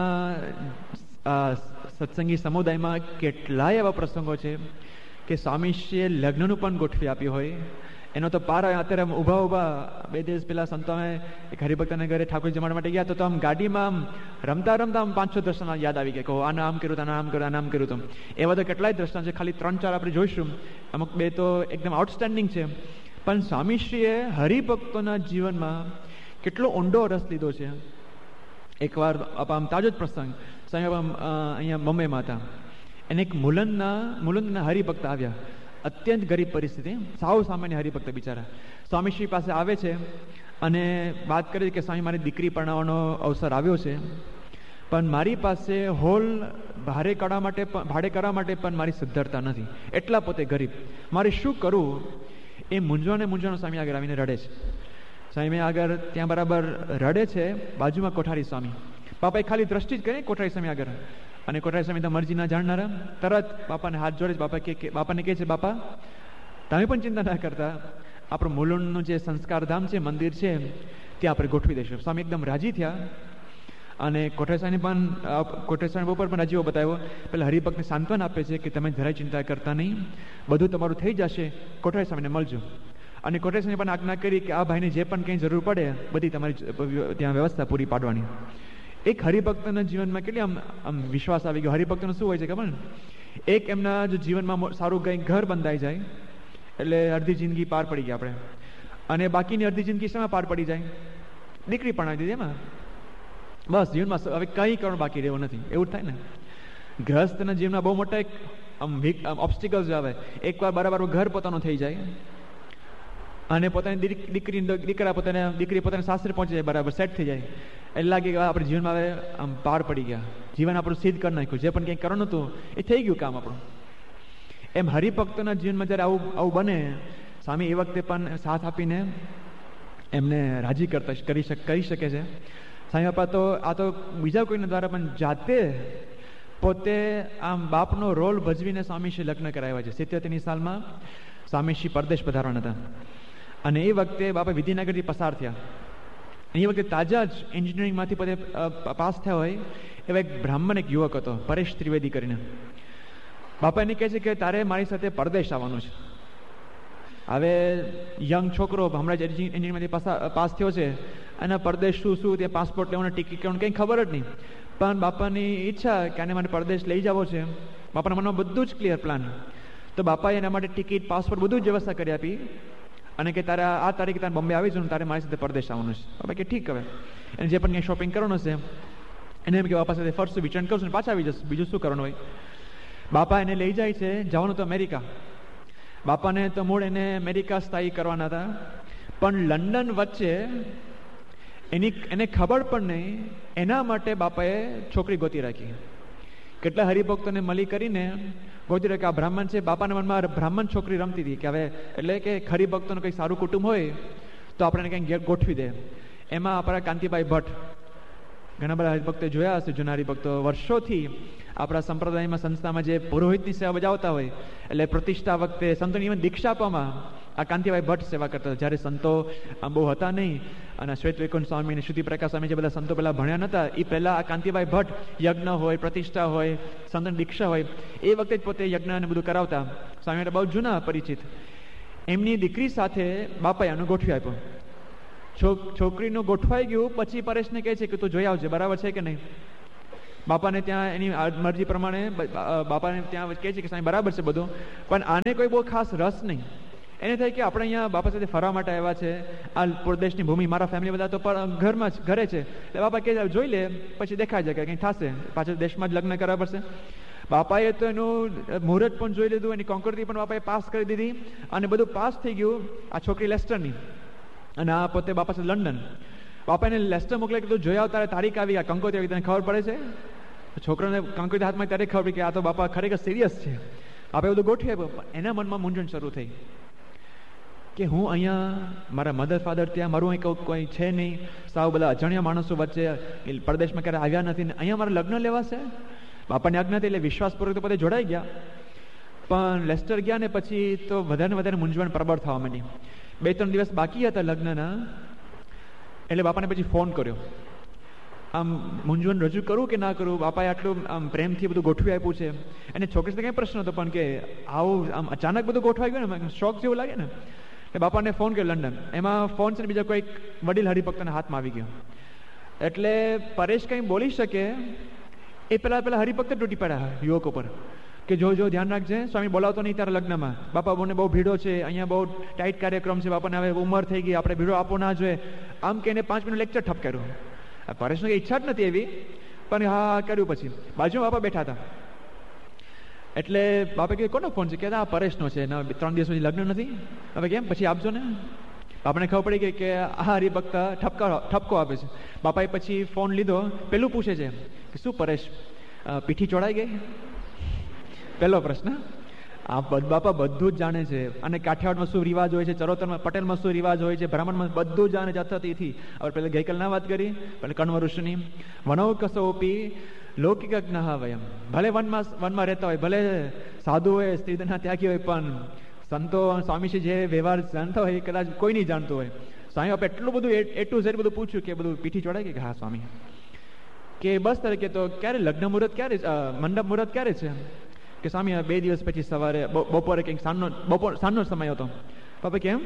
બાપાના સત્સંગી સમુદાયમાં કેટલાય એવા પ્રસંગો છે કે સ્વામીશ્રીએ લગ્નનું પણ ગોઠવી આપ્યું હોય. એનો તો પાર અત્યારે ઊભા ઊભા બે દિવસ પહેલા સંતોએ એક હરિભક્તના ઘરે ઠાકોરજી જમાડવા માટે ગયા, તો આમ ગાડીમાં આમ રમતા રમતા આમ પાંચ છ દ્રષ્ટાંત યાદ આવી ગયા, કહો આના આમ કર્યું, આના આમ કર્યું, આના આમ કર્યું. તો એવા તો કેટલાય દ્રષ્ટાંત છે, ખાલી ત્રણ ચાર આપણે જોઈશું. અમુક બે તો એકદમ આઉટસ્ટેન્ડિંગ છે. પણ સ્વામીશ્રીએ હરિભક્તોના જીવનમાં કેટલો ઊંડો રસ લીધો છે. એકવાર આમ તાજો જ પ્રસંગ, સાંઈ બાપા અહીંયા મુંબઈમાં હતા, એને એક મુલંદના મુલંદના હરિભક્ત આવ્યા, અત્યંત ગરીબ પરિસ્થિતિ, સાવ સામાન્ય હરિભક્ત બિચારા. સ્વામીશ્રી પાસે આવે છે અને વાત કરી કે સ્વામી મારી દીકરી પરણાવવાનો અવસર આવ્યો છે, પણ મારી પાસે હોલ ભાડે કરવા માટે ભાડે કરવા માટે પણ મારી સદ્ધરતા નથી, એટલા પોતે ગરીબ, મારે શું કરવું? એ મૂંઝવણે મૂંઝવણ સ્વામી આગળ આવીને રડે છે. સ્વામી આગળ ત્યાં બરાબર રડે છે, બાજુમાં કોઠારી સ્વામી. બાપાએ ખાલી દ્રષ્ટિ જ કરી કોઠારી સ્વામી આગળ, અને કોઠારી સ્વામી તો મરજી ના જાણનારા, તરત બાપાને હાથ જોડે. બાપા કે બાપાને કહે છે, બાપા તમે પણ ચિંતા ના કરતા, આપણું મુલુંડનું જે સંસ્કારધામ છે, મંદિર છે, ત્યાં આપણે ગોઠવી દઈશું. સ્વામી એકદમ રાજી થયા અને કોઠારી સ્વામી પણ કોઠારી સ્વામી ઉપર પણ રાજીઓ બતાવ્યો. પેલા હરિભક્તને સાંત્વન આપે છે કે તમે જરાય ચિંતા કરતા નહીં, બધું તમારું થઈ જશે, કોઠારી સ્વામીને મળજો. અને કોઠારી સ્વામી પણ આજ્ઞા કરી કે આ ભાઈને જે પણ કંઈ જરૂર પડે બધી તમારી ત્યાં વ્યવસ્થા પૂરી પાડવાની. એક હરિભક્તના જીવનમાં કેટલી આમ આમ વિશ્વાસ આવી ગયો. હરિભક્તનો શું હોય છે ખબર ને, એક એમના જો જીવનમાં સારું કંઈ ઘર બંધાઈ જાય એટલે અડધી જિંદગી પાર પડી ગઈ આપણે, અને બાકીની અડધી જિંદગી શેમાં પાર પડી જાય? દીકરી પરણાવી દીધી એમાં, બસ જીવનમાં હવે કંઈ કરવાનું બાકી રહેવું નથી, એવું જ થાય ને. ગ્રહસ્થના જીવનમાં બહુ મોટા એક આમ ઓબ્સ્ટિકલ્સ આવે. એકવાર બરાબર ઘર પોતાનું થઈ જાય અને પોતાની દીકરી દીકરા પોતાને દીકરી પોતાના સાસરે પહોંચી જાય, બરાબર સેટ થઈ જાય, એટલે લાગે કે આપણે જીવનમાં હવે આમ પાર પડી ગયા, જીવન આપણું સિદ્ધ કરી નાખ્યું, જે પણ કંઈક કરવાનું હતું એ થઈ ગયું કામ આપણું. એમ હરિભક્તોના જીવનમાં જ્યારે આવું આવું બને, સ્વામી એ વખતે પણ સાથ આપીને એમને રાજી કરતા કરી શકે કરી શકે છે. સ્વામી બાપા તો આ તો બીજા કોઈના દ્વારા પણ જાતે પોતે આમ બાપનો રોલ ભજવીને સ્વામીશ્રી લગ્ન કરાવ્યા છે. સિત્તેરની સાલમાં સ્વામીશ્રી પરદેશ પધારવાના હતા, અને એ વખતે બાપા વિદ્યાનગરથી પસાર થયા. એ વખતે તાજા જ એન્જિનિયરિંગમાંથી પોતે પાસ થયા હોય એવા એક બ્રાહ્મણ એક યુવક હતો, પરેશ ત્રિવેદી કરીને. બાપા એને કહે છે કે તારે મારી સાથે પરદેશ આવવાનું છે. હવે યંગ છોકરો હમણાં જ એન્જિનિયરિંગમાંથી પાસ થયો છે, અને પરદેશ શું શું ત્યાં પાસપોર્ટ લેવાનો, ટિકિટ લેવાનું કંઈ ખબર જ નહીં. પણ બાપાની ઈચ્છા કે આને મારે પરદેશ લઈ જવો છે. બાપાના મનમાં બધું જ ક્લિયર પ્લાન. તો બાપાએ એના માટે ટિકિટ, પાસપોર્ટ બધું જ વ્યવસ્થા કરી આપી, અને કે તારે આ તારીખે તારે બોમ્બે આવી જવાનું, તારે મારી સાથે પરદેશ આવવાનું છે. બાપા કે ઠીક, હવે એને જે પણ કંઈ શોપિંગ કરવાનું છે એને એમ કે બાપા સાથે ફરશું, વિચરણ કરશું ને પાછા આવી જશું, બીજું શું કરવાનું હોય. બાપા એને લઈ જાય છે, જવાનું તો અમેરિકા. બાપાને તો મૂળ એને અમેરિકા સ્થાયી કરવાના હતા, પણ લંડન વચ્ચે એની એને ખબર પણ નહીં, એના માટે બાપાએ છોકરી ગોતી રાખી. કેટલા હરિભક્તોને મળી કરીને ગોતી રાખી. આ બ્રાહ્મણ છે, બાપાના મનમાં બ્રાહ્મણ છોકરી રમતી હતી કે હવે એટલે કે હરિભક્તોનું કંઈક સારું કુટુંબ હોય તો આપણે કંઈક ઘેર ગોઠવી દે. એમાં આપણા કાંતિભાઈ ભટ્ટ, ઘણા બધા હરિભક્તો જોયા હશે, જૂના હરિભક્તો વર્ષોથી આપણા સંપ્રદાયમાં સંસ્થામાં જે પુરોહિતની સેવા બજાવતા હોય, એટલે પ્રતિષ્ઠા વખતે સંતોની ઇવન દીક્ષા આપવામાં આ કાંતિભાઈ ભટ્ટ સેવા કરતા હતા. જ્યારે સંતો આમ બહુ હતા નહીં, અને શ્વેત વૈકુંઠ સ્વામી અને શ્રુતિ પ્રકાશ સ્વામી જે બધા સંતો પહેલાં ભણ્યા નહોતા, એ પહેલાં આ કાંતિભાઈ ભટ્ટ યજ્ઞ હોય, પ્રતિષ્ઠા હોય, સંતોની દીક્ષા હોય, એ વખતે જ પોતે યજ્ઞ અને બધું કરાવતા. સ્વામી બહુ જૂના પરિચિત. એમની દીકરી સાથે બાપાએ આનું ગોઠવી આપ્યું. છોકરીનું ગોઠવાઈ ગયું પછી પરેશને કહે છે કે તું જોઈ આવજે, બરાબર છે કે નહીં. બાપાને ત્યાં એની મરજી પ્રમાણે બાપાને ત્યાં કહે છે કે સાહેબ બરાબર છે બધું, પણ આને કોઈ બહુ ખાસ રસ નહીં. એને થાય કે આપણે અહીંયા બાપા સાથે ફરવા માટે આવ્યા છે, આ પ્રદેશની ભૂમિ, મારા ફેમિલી બધા તો ઘરમાં જ ઘરે છે, એટલે બાપા કહે જોઈ લે પછી દેખાય જાય કે કંઈ થશે, પાછળ દેશમાં જ લગ્ન કરવા પડશે. બાપાએ તો એનું મુહૂર્ત પણ જોઈ લીધું, એની કોન્કર્ડી પણ બાપાએ પાસ કરી દીધી અને બધું પાસ થઈ ગયું. આ છોકરી લેસ્ટરની અને આ પોતે બાપા છે લંડન. બાપા એને લેસ્ટર મોકલે કે તું જોઈ આવ, તારે તારીખ આવી, આ કંકોત્રી આવી, તને ખબર પડે છે. છોકરાને કંકોત્રી હાથમાં ત્યારે ખબર પડી કે આ તો બાપા ખરેખર સિરિયસ છે. આપણે બધું ગોઠવી આપ્યું. એના મનમાં મૂંઝવણ શરૂ થઈ કે હું અહીંયા, મારા મધર ફાધર ત્યાં, મારું અહીં કોઈ છે નહીં, સાવ બધા અજાણ્યા માણસો વચ્ચે, પરદેશમાં ક્યારે આવ્યા નથી ને અહીંયા મારા લગ્ન લેવાશે. બાપાની આજ્ઞા હતી એટલે વિશ્વાસપૂર્વક તો પોતે જોડાઈ ગયા. પણ લેસ્ટર ગયા ને પછી તો વધારે વધારે મૂંઝવણ પ્રબળ થવા માંડી. બે ત્રણ દિવસ બાકી હતા લગ્નના, એટલે બાપાને પછી ફોન કર્યો. આમ મૂંઝવણ રજૂ કરું કે ના કરું, બાપાએ આટલું આમ પ્રેમથી બધું ગોઠવી આપ્યું છે. અને છોકરી કંઈ પ્રશ્ન હતો પણ કે આવું આમ અચાનક બધું ગોઠવાઈ ગયું ને, શોખ જેવું લાગે ને. એટલે બાપાને ફોન કર્યો લંડન. એમાં ફોન છે ને બીજા કોઈક વડીલ હરિભક્તના હાથમાં આવી ગયો. એટલે પરેશ કંઈ બોલી શકે એ પેલા પેલા હરિભક્ત તૂટી પડ્યા યુવકો પર કે જો જો ધ્યાન રાખજે, સ્વામી બોલાવતો નહીં તારા લગ્નમાં, બાપા બોને બહુ ભીડો છે, અહીંયા બહુ ટાઈટ કાર્યક્રમ છે, બાપાને હવે ઉંમર થઈ ગઈ, આપણે ભીડો આપવો ના જોઈએ. આમ કે એને પાંચ મિનિટ લેક્ચર ઠપ કર્યું. પરેશને કંઈ ઈચ્છા જ નથી એવી, પણ હા કર્યું. પછી બાજુમાં બાપા બેઠા હતા એટલે બાપા કે કોનો ફોન છે? કે આ પરેશનો છે, ત્રણ દિવસ પછી લગ્ન નથી, હવે કેમ પછી આપજો ને. બાપાને ખબર પડી ગઈ કે આ હરિભક્ત ઠપકા ઠપકો આપે છે. બાપાએ પછી ફોન લીધો, પેલું પૂછે છે કે શું પરેશ પીઠી ચોડાઈ ગઈ? પહેલો પ્રશ્ન. આ બાપા બધું જ જાણે છે. અને કાઠિયાવાડમાં શું રિવાજ હોય છે, ચરોતરમાં પટેલમાં શું રિવાજ હોય છે, બ્રાહ્મણમાં બધું જાણે જથાથી. હવે પેલા ગઈકાલ ના વાત કરી પેલા કણવ ઋષિની, વનવ કસોપી લૌકિક જ્ઞ વયમ. ભલે વનમાં વનમાં રહેતા હોય, ભલે સાધુ હોય, સ્ત્રીધના ત્યાગી હોય, પણ સંતો સ્વામીજી જે વ્યવહાર જાણતા હોય એ કદાચ કોઈ નહીં જાણતું હોય. સ્વામી બાપા એટલું બધું એ ટુ ઝેડ બધું પૂછ્યું કે બધું પીઠી ચોડાય કે હા સ્વામી, કે બસ તરીકે તો ક્યારે લગ્ન મુહૂર્ત ક્યારે, મંડપ મુહૂર્ત ક્યારે છે? કે સ્વામી બે દિવસ પછી સવારે બપોરે કંઈક સાંજનો બપોર સાંજનો સમય હતો. બાપા કેમ?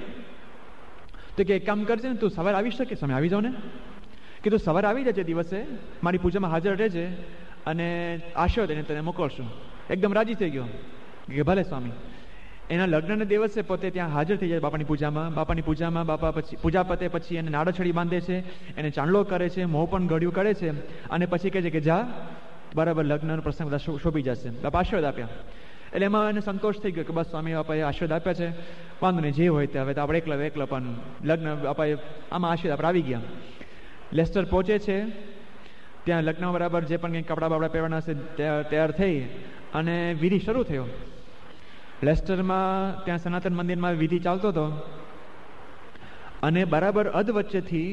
તો કે એક કામ કરજે ને, તું સવારે આવી શકે? સ્વામી આવી જાવ ને. કે તું સવારે આવી જજે, દિવસે મારી પૂજામાં હાજર રહેજે અને આશીર્વાદ એને તને મોકલશું. એકદમ રાજી થઈ ગયો કે ભલે સ્વામી. એના લગ્નના દિવસે પોતે ત્યાં હાજર થઈ જાય બાપાની પૂજામાં. બાપાની પૂજામાં બાપા પછી પૂજા પતે પછી એને નાડોછડી બાંધે છે, એને ચાંદલો કરે છે, મોં પણ ગળ્યું કરે છે અને પછી કહે છે કે જા બરાબર લગ્નનો પ્રસંગ બધા શોભી જશે. બાપા આશીર્વાદ આપ્યા. એટલે એમાં એને સંતોષ થઈ ગયો કે બસ સ્વામી બાપાએ આશીર્વાદ આપ્યા છે, વાંધો નહીં, જે હોય તે હવે તો આપણે એકલા એકલા પણ લગ્ન બાપાએ આમાં આશીર્વાદ આપણે આવી ગયા. લેસ્ટર પહોંચે છે ત્યાં લગ્ન બરાબર જે પણ કંઈ કપડાં બાપડા પહેરવાના હશે તૈયાર થઈ અને વિધિ શરૂ થયો. લેસ્ટરમાં ત્યાં સનાતન મંદિરમાં વિધિ ચાલતો હતો અને બરાબર અધ વચ્ચેથી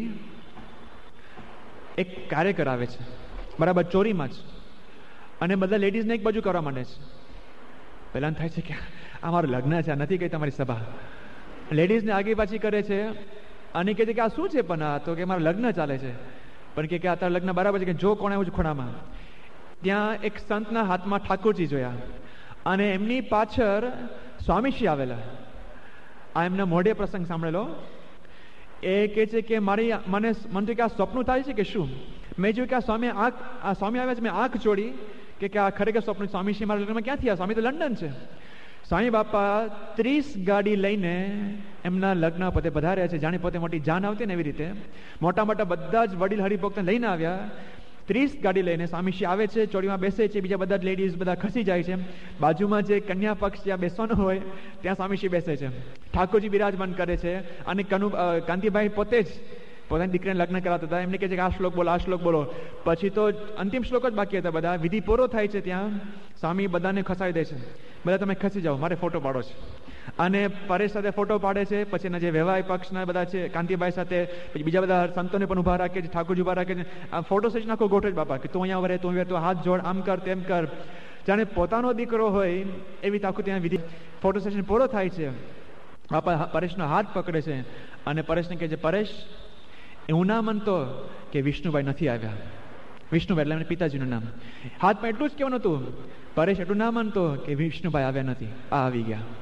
એક કાર્યકર આવે છે, બરાબર ચોરીમાં જ, અને બધા લેડીઝને એક બાજુ કરવા માંડે છે. પહેલા થાય છે કે આ મારું લગ્ન છે, આ નથી કઈ તમારી સભા. લેડીઝને આગી પાછી કરે છે અને કહે છે કે આ શું છે? પણ આ તો કે મારા લગ્ન ચાલે છે. પણ કે આ તારા લગ્ન બરાબર છે કે જો કોણ આવ્યું છે ખૂણામાં. ત્યાં એક સંતના હાથમાં ઠાકોરજી જોયા અને એમની પાછળ સ્વામીશ્રી આવેલા. આ એમના મોઢે પ્રસંગ સાંભળેલો. એ કહે છે કે મારી મને મને કે આ સ્વપ્ન થાય છે કે શું? મેં જોયું કે આ સ્વામી આંખ આ સ્વામી આવ્યા છે, મેં આંખ જોડી કે આ ખરેખર સ્વપ્ન. સ્વામીશ્રી મારા લગ્નમાં ક્યાંથી આવ્યા? સ્વામી તો લંડન છે. સ્વામી બાપા ત્રીસ ગાડી લઈને એમના લગ્ન પોતે પધાર્યા છે. જાણે પોતે મોટી જાન આવતી ને એવી રીતે મોટા મોટા બધા જ વડીલ હરિભક્તને લઈને આવ્યા. ત્રીસ ગાડી લઈને સ્વામીશ્રી આવે છે, ચોરીમાં બેસે છે, બીજા બધા લેડીઝ બધા ખસી જાય છે. બાજુમાં જે કન્યા પક્ષ જ્યાં બેસવાનો હોય ત્યાં સ્વામીશ્રી બેસે છે. ઠાકોરજી બિરાજમાન કરે છે અને કનુ કાંતિભાઈ પોતે જ પોતાની દીકરીને લગ્ન કરાવતા હતા. એમને કહે છે કે આ શ્લોક બોલો, આ શ્લોક બોલો. પછી તો અંતિમ શ્લોક જ બાકી હતા. બધા વિધિ પૂરો થાય છે ત્યાં સ્વામી બધાને ખસાવી દે છે, બધા તમે ખસી જાઓ, મારે ફોટો પાડો છે. અને પરેશ સાથે ફોટો પાડે છે. પછી એના જે વ્યવહાર પક્ષના બધા છે કાંતિભાઈ સાથે, પછી બીજા બધા સંતોને પણ ઉભા રાખે છે, ઠાકોરજી ઉભા રાખે છે. આ ફોટો સેશન આખો ગોઠવે છે બાપા કે તું અહીંયા વરે, તું અહીંયા, તું હાથ જોડ, આમ કર, તેમ કર, જાણે પોતાનો દીકરો હોય એવી આખું ત્યાં વિધિ. ફોટો સેશન પૂરો થાય છે. બાપા પરેશનો હાથ પકડે છે અને પરેશને કહે છે, પરેશ એવું ના માનતો કે વિષ્ણુભાઈ નથી આવ્યા. વિષ્ણુભાઈ એટલે એમને પિતાજીનું નામ. હાથમાં એટલું જ કહેવાનું હતું, પરેશ એટલું ના માનતો કે વિષ્ણુભાઈ આવ્યા નથી, આ આવી ગયા.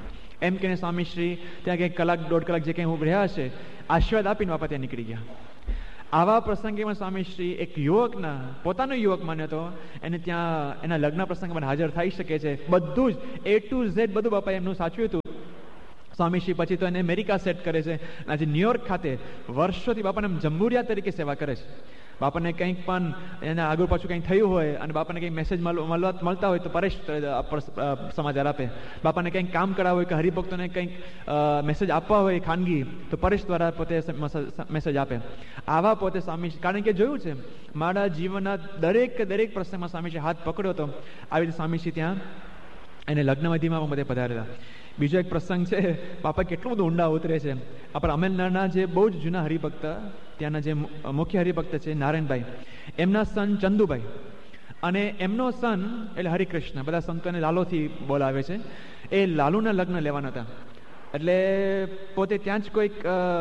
એમ કહીને સ્વામીશ્રી ત્યાં કંઈક કલાક દોઢ કલાક જે કંઈ હું રહ્યા હશે આશીર્વાદ આપીને બાપા ત્યાં નીકળી ગયા. આવા પ્રસંગેમાં સ્વામીશ્રી એક યુવકના પોતાનો યુવક માન્યો હતો, એને ત્યાં એના લગ્ન પ્રસંગમાં હાજર થઈ શકે છે, બધું જ એ ટુ ઝેડ બધું બાપાએ એમનું સાચવ્યું હતું. સ્વામીશ્રી પછી તો એને અમેરિકા સેટ કરે છે, આજે ન્યુયોર્ક ખાતે વર્ષોથી બાપાને જંબુરિયા તરીકે સેવા કરે છે. બાપાને કંઈક પણ એના આગળ પાછું કંઈક થયું હોય અને બાપાને કંઈક મેસેજ મળવા મળતા હોય તો પરેશ સમાચાર આપે. બાપાને કંઈક કામ કરાવવું હોય કે હરિભક્તોને કંઈક મેસેજ આપવા હોય ખાનગી તો પરેશ દ્વારા પોતે મેસેજ આપે. આવા પોતે સ્વામી, કારણ કે જોયું છે મારા જીવનના દરેક દરેક પ્રસંગમાં સ્વામીજી હાથ પકડ્યો હતો. આવી રીતે સ્વામીજી ત્યાં એને લગ્ન વિધિમાં બધે પધારેલા. બીજો એક પ્રસંગ છે, બાપા કેટલું બધું ઊંડા ઉતરે છે. આપણા અમેલનરના જે બહુ જ જૂના હરિભક્ત, ત્યાંના જે મુખ્ય હરિભક્ત છે નારાયણભાઈ, એમના સન ચંદુભાઈ અને એમનો સન એટલે હરિકૃષ્ણ, બધા સંતોને લાલોથી બોલાવે છે, એ લાલુના લગ્ન લેવાના હતા. એટલે પોતે ત્યાં જ કોઈક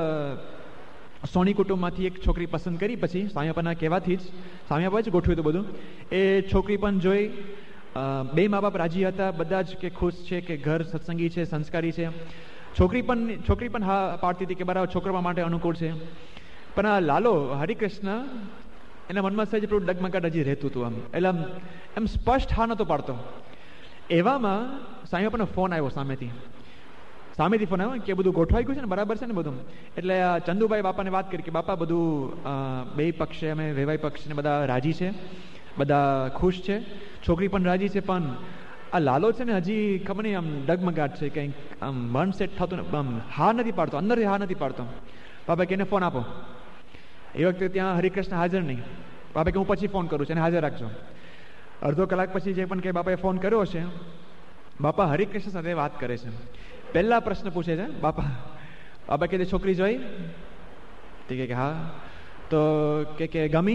સોની કુટુંબમાંથી એક છોકરી પસંદ કરી, પછી સ્વામીપાના કહેવાથી જ સ્વામીપા જ ગોઠવ્યું હતું બધું. એ છોકરી પણ જોઈ, બે મા બાપ રાજી હતા, બધા જ કે ખુશ છે કે ઘર સત્સંગી છે, સંસ્કારી છે. છોકરી પણ છોકરી પણ હા પાડતી હતી કે બરાબર છોકરા માટે અનુકૂળ છે. પણ આ લાલો હરિકૃષ્ણ એના મનમાં સહેજ પેલું ડગમગાટ હજી રહેતું હતું. આમ એટલે આમ એમ સ્પષ્ટ હા નહોતો પાડતો. એવામાં સ્વામીપાનો ફોન આવ્યો સામેથી સામેથી ફોન આવ્યો કે બધું ગોઠવાઈ ગયું છે ને, બરાબર છે ને બધું. એટલે ચંદુભાઈ બાપાને વાત કરી કે બાપા બધું બે પક્ષે અમે વેવાઈ પક્ષને બધા રાજી છે, બધા ખુશ છે, છોકરી પણ રાજી છે, પણ આ લાલો છે ને હજી ખબર નહીં આમ ડગમગાટ છે, કંઈક આમ મન સેટ થતું ને, આમ હા નથી પાડતો, અંદરથી હા નથી પાડતો. બાપા કે એને ફોન આપો. એ વખતે ત્યાં હરિકૃષ્ણ હાજર નહીં. બાપા કે હું પછી ફોન કરું છું, એને હાજર રાખજો. અડધો કલાક પછી જે પણ કે બાપાએ ફોન કર્યો હશે, બાપા હરિકૃષ્ણ સાથે વાત કરે છે. પહેલા પ્રશ્ન પૂછે છે બાપા, બાપા કે છોકરી જોઈ? તે કે હા. તો કે કે ગમી?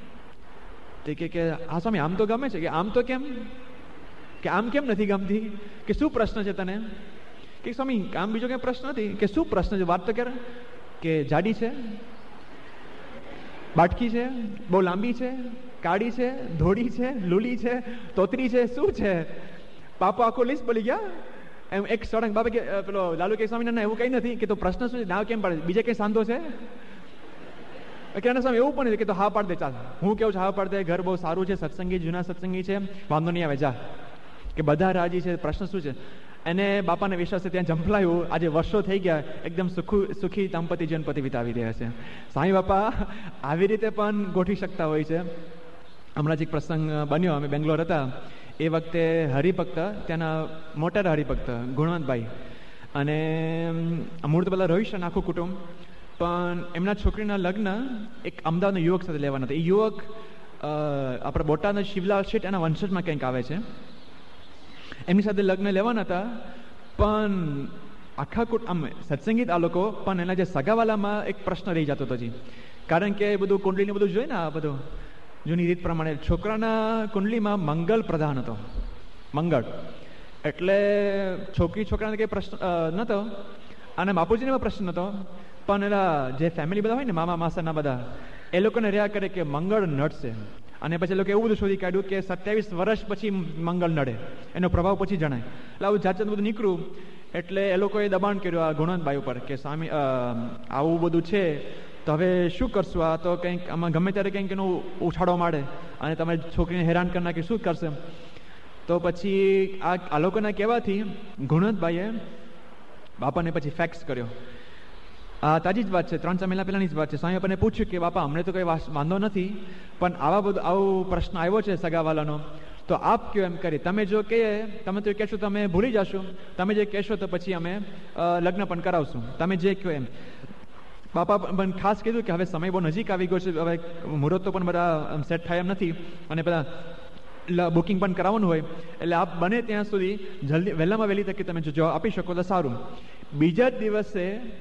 તે કે હા સ્વામી આમ તો ગમે છે. કે આમ તો કેમ? કે આમ કેમ નથી ગમતી? કે શું પ્રશ્ન છે તને? કે સ્વામી આમ બીજો કઈ પ્રશ્ન નથી. કે શું પ્રશ્ન છે? વાત તો કરે. કે જાડી છે, બાટકી છે, બહુ લાંબી છે, કાળી છે, ધોળી છે, લૂલી છે, તોતરી છે, શું છે? બાપા આખો લિસ્ટ બોલી ગયા. એમ એક સળંગ. બાપા કે પેલો લાલુ કે સ્વામી ના એવું કઈ નથી. કે તો પ્રશ્ન શું છે? નાવ કેમ પાડે? બીજે કઈ સાંધો છે? કે સ્વામી એવું પણ કે તો હા પાડ દે, ચાલ હું કેવું છું હા પાડ દે, ઘર બહુ સારું છે, સત્સંગી જૂના સત્સંગી છે, વાંધો નહીં આવે, જા. કે બધા રાજી છે, પ્રશ્ન શું છે? એને બાપાને વિશ્વાસે ત્યાં જંપલાયું. આજે વર્ષો થઈ ગયા, એકદમ સુખી સુખી દાંપત્ય જીવન પતિ વિતાવી રહ્યા છે. સાંઈ બાપા આવી રીતે પણ ગોઠવી શકતા હોય છે. હમણાં જ એક પ્રસંગ બન્યો, અમે બેંગ્લોર હતા એ વખતે હરિભક્ત, ત્યાંના મોટા હરિભક્ત ગુણવંતભાઈ, અને મૂળ તો બધા રહ્યું છે આખું કુટુંબ, પણ એમના છોકરીના લગ્ન એક અમદાવાદના યુવક સાથે લેવાના હતા. એ યુવક આપણા બોટાદના શિવલાલ શેઠ એના વંશજમાં કંઈક આવે છે. એમની સાથે લગ્ન લેવાના હતા, પણ આખા કુટ આમ સત્સંગીત આ લોકો, પણ એના જે સગાવાલામાં એક પ્રશ્ન રહી જતો હતો જી. કારણ કે બધું કુંડલીને બધું જોઈએ ને, આ બધું જૂની રીત પ્રમાણે છોકરાના કુંડલીમાં મંગલ પ્રધાન હતો, મંગળ. એટલે છોકરી છોકરાને કંઈ પ્રશ્ન નહોતો અને બાપુજીને પણ પ્રશ્ન નહોતો, પણ એના જે ફેમિલી બધા હોય ને, મામા માસાના બધા, એ લોકોને રહ્યા કરે કે મંગળ નડશે. અને પછી એ લોકો એવું બધું શોધી કાઢ્યું કે સત્યાવીસ વર્ષ પછી મંગળ નડે, એનો પ્રભાવ પછી જણાય. એટલે આવું જાત જાત બધું નીકળ્યું. એટલે એ લોકોએ દબાણ કર્યું આ ગુણવંતભાઈ ઉપર કે સ્વામી આવું બધું છે તો હવે શું કરશું? આ તો કંઈક આમાં ગમે ત્યારે કંઈક એનો ઉછાળો માડે અને તમે છોકરીને હેરાન કરી નાખી, શું કરશે? તો પછી આ આ લોકોના કહેવાથી ગુણવંતભાઈએ બાપાને પછી ફેક્સ કર્યો. આ તાજી જ વાત છે, ત્રણ ચાર મહિના પહેલાની જ વાત છે. સ્વામી બાપાને પૂછ્યું કે બાપા અમને તો કંઈ વાંધો નથી, પણ આવા બધું આવો પ્રશ્ન આવ્યો છે સગાવાલાનો, તો આપ કયો એમ કરી. તમે જો કહે તમે તો કહેશો તો અમે ભૂલી જશું, તમે જે કહેશો તો પછી અમે લગ્ન પણ કરાવશું, તમે જે કહો એમ. બાપા પણ ખાસ કીધું કે હવે સમય બહુ નજીક આવી ગયો છે, હવે મુહૂર્તો પણ બધા સેટ થાય એમ નથી અને બધા બુકિંગ પણ કરાવવાનું હોય, એટલે આપ બને ત્યાં સુધી જલ્દી વહેલામાં વહેલી તકે તમે જો જવાબ આપી શકો તો સારું. બીજા જ દિવસે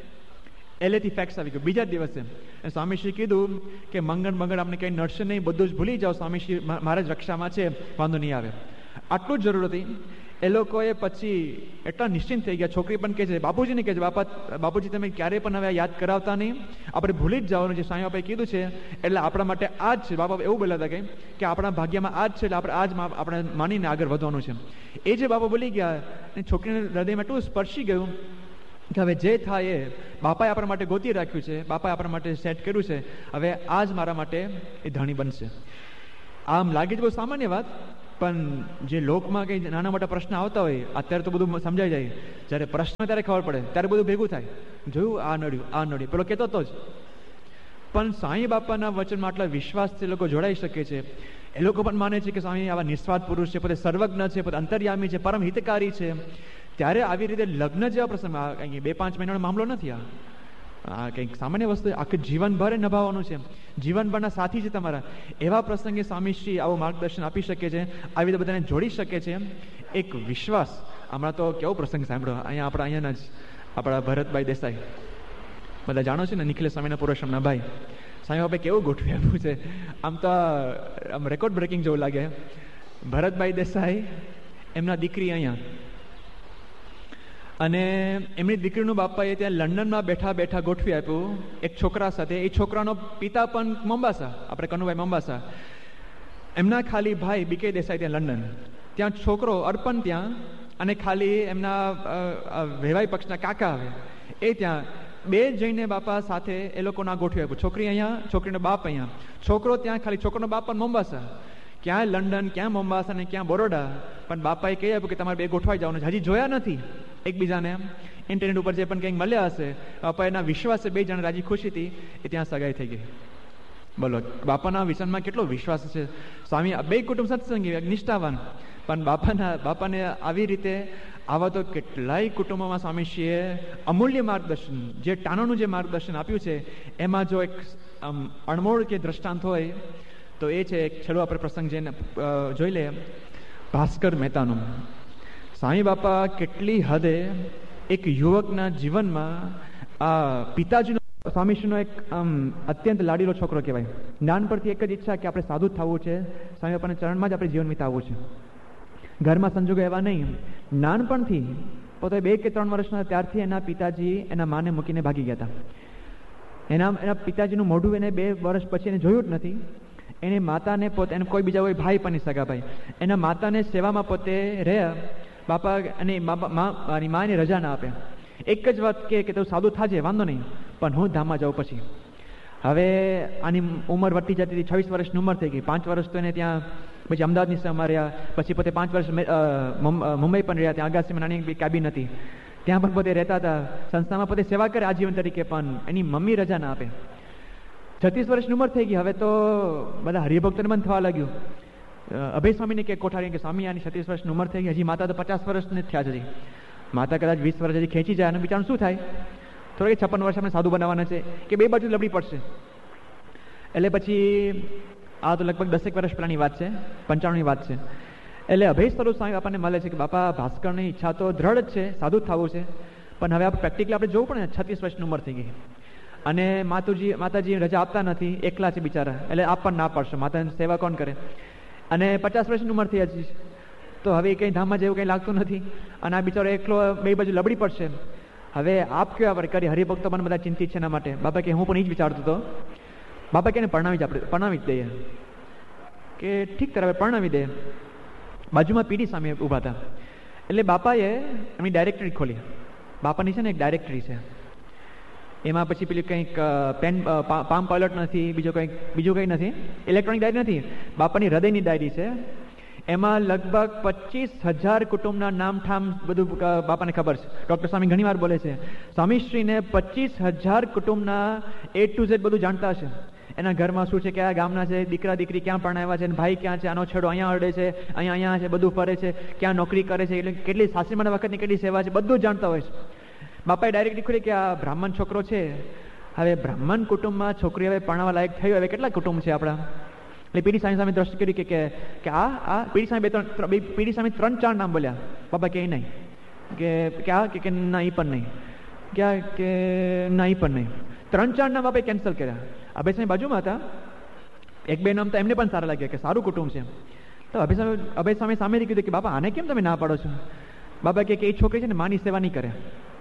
એલેથી ફેક્સ આવી ગયો. બીજા જ દિવસે સ્વામીશ્રી કીધું કે મંગળ મંગળ આપણે કંઈ નડશે નહીં, બધું જ ભૂલી જાઓ, સ્વામીશ્રી મારા જ રક્ષામાં છે, વાંધો નહીં આવે. આટલું જ જરૂર હતી. એ લોકોએ પછી એટલા નિશ્ચિંત થઈ ગયા. છોકરી પણ કહે છે, બાપુજીને કહે છે, બાપા બાપુજી તમે ક્યારેય પણ હવે યાદ કરાવતા નહીં, આપણે ભૂલી જ જવાનું જે સાંઈ બાપાએ કીધું છે એટલે આપણા માટે આ જ છે. બાપા એવું બોલ્યા હતા કે આપણા ભાગ્યમાં આ જ છે, એટલે આપણે આ જ આપણે માનીને આગળ વધવાનું છે. એ જે બાપા બોલી ગયા અને છોકરીના હૃદયમાં એટલું સ્પર્શી ગયું કે હવે જે થાય એ બાપાએ આપણા માટે ગોતી રાખ્યું છે, બાપાએ આપણા માટે સેટ કર્યું છે, હવે આ જ મારા માટે એ ધણી બનશે. આમ લાગે છે બહુ સામાન્ય વાત, પણ જે લોકમાં કંઈ નાના મોટા પ્રશ્ન આવતા હોય અત્યારે તો બધું સમજાઈ જાય, જ્યારે પ્રશ્ન ત્યારે ખબર પડે ત્યારે બધું ભેગું થાય. જોયું આ નડ્યું આ નડ્યું પેલો કહેતો હતો જ. પણ સાંઈ બાપાના વચનમાં આટલા વિશ્વાસથી લોકો જોડાઈ શકે છે. એ લોકો પણ માને છે કે સ્વામી આવા નિસ્વાર્થ પુરુષ છે, પોતે સર્વજ્ઞ છે, પોતે અંતર્યામી છે, પરમ હિતકારી છે. ત્યારે આવી રીતે લગ્ન જેવા પ્રસંગમાં કંઈક બે પાંચ મહિનાનો મામલો નથી. આ આ કંઈક સામાન્ય વસ્તુ આખું જીવનભર નિભાવવાનું છે, જીવનભરના સાથી છે તમારા. એવા પ્રસંગે સ્વામીશ્રી આવું માર્ગદર્શન આપી શકે છે, આવી રીતે બધાને જોડી શકે છે. એક વિશ્વાસ. હમણાં તો કેવો પ્રસંગ સાંભળ્યો અહીંયા આપણા અહીંયાના જ આપણા ભરતભાઈ દેસાઈ, બધા જાણો છો ને, નિખિલેશ સ્વામીના પૂર્વશ્રમના ભાઈ. સાંઈ બાપાએ કેવું ગોઠવી આપ્યું છે, આમ તો આમ રેકોર્ડ બ્રેકિંગ જેવું લાગે. ભરતભાઈ દેસાઈ એમના દીકરી અહીંયા, અને એમની દીકરીનું બાપાએ ત્યાં લંડનમાં બેઠા બેઠા ગોઠવી આપ્યું એક છોકરા સાથે. એ છોકરાનો પિતા પણ મોમ્બાસા, આપણે કનુભાઈ મોમ્બાસા. એમના ખાલી ભાઈ બીકે દેસાઈ ત્યાં લંડન, ત્યાં છોકરો અર્પણ ત્યાં, અને ખાલી એમના વેવાઈ પક્ષના કાકા આવે એ ત્યાં. બે જઈને બાપા સાથે એ લોકોના ગોઠવી આપ્યું. છોકરી અહીંયા, છોકરીનો બાપ અહીંયા, છોકરો ત્યાં, ખાલી છોકરોનો બાપ પણ મોમ્બાસા. ક્યાં લંડન, ક્યાં મોમ્બાસા ને ક્યાં બરોડા. પણ બાપાએ કહી આપ્યું કે તમારે બે ગોઠવાઈ જવાનું. હજી જોયા નથી એકબીજાને, ઇન્ટરનેટ ઉપર જે પણ કંઈક મળ્યા હશે. બાપા એના વિશ્વાસે બે જણ રાજી ખુશીથી એ ત્યાં સગાઈ થઈ ગઈ. બોલો, બાપાના વિષયમાં કેટલો વિશ્વાસ છે. સ્વામી બે કુટુંબ સત્સંગી નિષ્ઠાવાન, પણ બાપાના બાપાને આવી રીતે આવા તો કેટલાય કુટુંબોમાં સ્વામીશ્રીએ અમૂલ્ય માર્ગદર્શન, જે ટાણાનું જે માર્ગદર્શન આપ્યું છે, એમાં જો એક અણમોળ કે દ્રષ્ટાંત હોય તો એ છે. એક છેલ્લો આપણે પ્રસંગ જેને જોઈ લે, ભાસ્કર મહેતાનું. સાંઈ બાપા કેટલી હદે એક યુવકના જીવનમાં આ પિતાજીનો, સ્વામીશ્રીનો એક આમ અત્યંત લાડીલો છોકરો કહેવાય. નાનપણથી એક જ ઈચ્છા કે આપણે સાધુ થવું છે, સ્વામી બાપાના ચરણમાં જ આપણે જીવન વિતાવવું છે. ઘરમાં સંજોગો એવા નહીં. નાનપણથી પોતે બે કે ત્રણ વર્ષના ત્યારથી એના પિતાજી એના માને મૂકીને ભાગી ગયા હતા. એના એના પિતાજીનું મોઢું એને બે વર્ષ પછી એને જોયું જ નથી. એને માતાને પોતે, એને કોઈ બીજા કોઈ ભાઈ પણ સગા ભાઈ, એના માતાને સેવામાં પોતે રહ્યા. બાપા અને મારી મા એને રજા ના આપે. એક જ વાત કે તું સાદું થાજે, વાંધો નહીં, પણ હું ધામમાં જાઉં પછી. હવે આની ઉંમર વધતી જતી હતી, છવ્વીસ વર્ષની ઉંમર થઈ ગઈ. પાંચ વર્ષ તો એને ત્યાં પછી અમદાવાદની સેવામાં રહ્યા, પછી પોતે પાંચ વર્ષ મુંબઈ પણ રહ્યા. ત્યાં અગાસીમાં નાની કેબિન હતી, ત્યાં પણ પોતે રહેતા હતા. સંસ્થામાં પોતે સેવા કરે આજીવન તરીકે, પણ એની મમ્મી રજા ના આપે. છત્રીસ વર્ષની ઉંમર થઈ ગઈ. હવે તો બધા હરિભક્તોને બંધ થવા લાગ્યું. અભય સ્વામીને કે કોઠારી કે સ્વામી આની છત્રીસ વર્ષની ઉંમર થઈ ગઈ, હજી માતા તો પચાસ વર્ષને થયા છે. માતા કદાચ વીસ વર્ષ હજી ખેંચી જાય અને બિચારું શું થાય? થોડા છપ્પન વર્ષ આપણે સાધુ બનાવવાના છે કે બે બાજુ લબડી પડશે. એટલે પછી આ તો લગભગ દસેક વર્ષ પહેલાની વાત છે, પંચાણુંની વાત છે. એટલે અભય સ્વરૂપ સ્વામી બાપાને મળે છે કે બાપા ભાસ્કરની ઈચ્છા તો દ્રઢ જ છે, સાધુ થવું છે, પણ હવે આપણે પ્રેક્ટિકલી આપણે જોવું પડે ને. છત્રીસ વર્ષની ઉંમર થઈ ગઈ અને માતુજી માતાજી રજા આપતા નથી, એકલા છે બિચારા, એટલે આપવા ના પડશે. માતાની સેવા કોણ કરે? અને પચાસ વર્ષની ઉંમર થઈ હજી, તો હવે કંઈ ધામમાં જેવું કંઈ લાગતું નથી. અને આ બિચારો એકલો બે બાજુ લબડી પડશે. હવે આપ કેવા આપણે કરી? હરિભક્તો પણ બધા ચિંતિત છે એના માટે. બાપા કે હું પણ એ જ વિચારતો હતો. બાપા કે એને પરણાવી જ આપણે પરણાવી જ દઈએ કે ઠીક તરફ પરણાવી દે. બાજુમાં પીડી સામે ઊભા હતા. એટલે બાપાએ એમની ડાયરેક્ટરી ખોલી. બાપાની છે ને એક ડાયરેક્ટરી છે, એમાં પછી પેલી કંઈક પેન પામ પાયલોટ નથી, બીજો કંઈક બીજું કંઈ નથી, ઇલેક્ટ્રોનિક ડાયરી નથી. બાપાની હૃદયની ડાયરી છે. એમાં લગભગ પચીસ હજાર કુટુંબના નામ ઠામ બધું બાપાને ખબર છે. ડૉક્ટર સ્વામી ઘણી વાર બોલે છે, સ્વામીશ્રીને પચીસ હજાર કુટુંબના એ ટુ ઝેડ બધું જાણતા હશે. એના ઘરમાં શું છે, કયા ગામના છે, દીકરા દીકરી ક્યાં પરણાવ્યા છે, ભાઈ ક્યાં છે, આનો છેડો અહીંયા અડે છે, અહીંયા અહીંયા છે, બધું ફરે છે, ક્યાં નોકરી કરે છે, એટલે કેટલી સાસરીમાં વખતની કેટલી સેવા છે, બધું જાણતા હોય છે. બાપાએ ડાયરેક્ટ લીખું કે આ બ્રાહ્મણ છોકરો છે, હવે બ્રાહ્મણ કુટુંબમાં છોકરી હવે પરણાવવા લાયક થયું, હવે કેટલા કુટુંબ છે આપણા? એટલે પીડી સામે સામે દ્રષ્ટિ કરી કે કે આ આ પીડી સામે બે ત્રણ પીડી સામે ત્રણ ચાર નામ બોલ્યા. બાપા કે નહીં, કે આ કે ના એ પણ નહીં, ક્યાં કે ના એ પણ નહીં. ત્રણ ચાર નામ બાપાએ કેન્સલ કર્યા. આ બે સામે બાજુમાં હતા, એક બે નામ તો એમને પણ સારા લાગ્યા કે સારું કુટુંબ છે. તો અભય સ્વામી અભય સ્વામી સામે કીધું કે બાપા આને કેમ તમે ના પાડો છો? બાબા કે એ છોકરી છે ને માની સેવા નહીં કરે.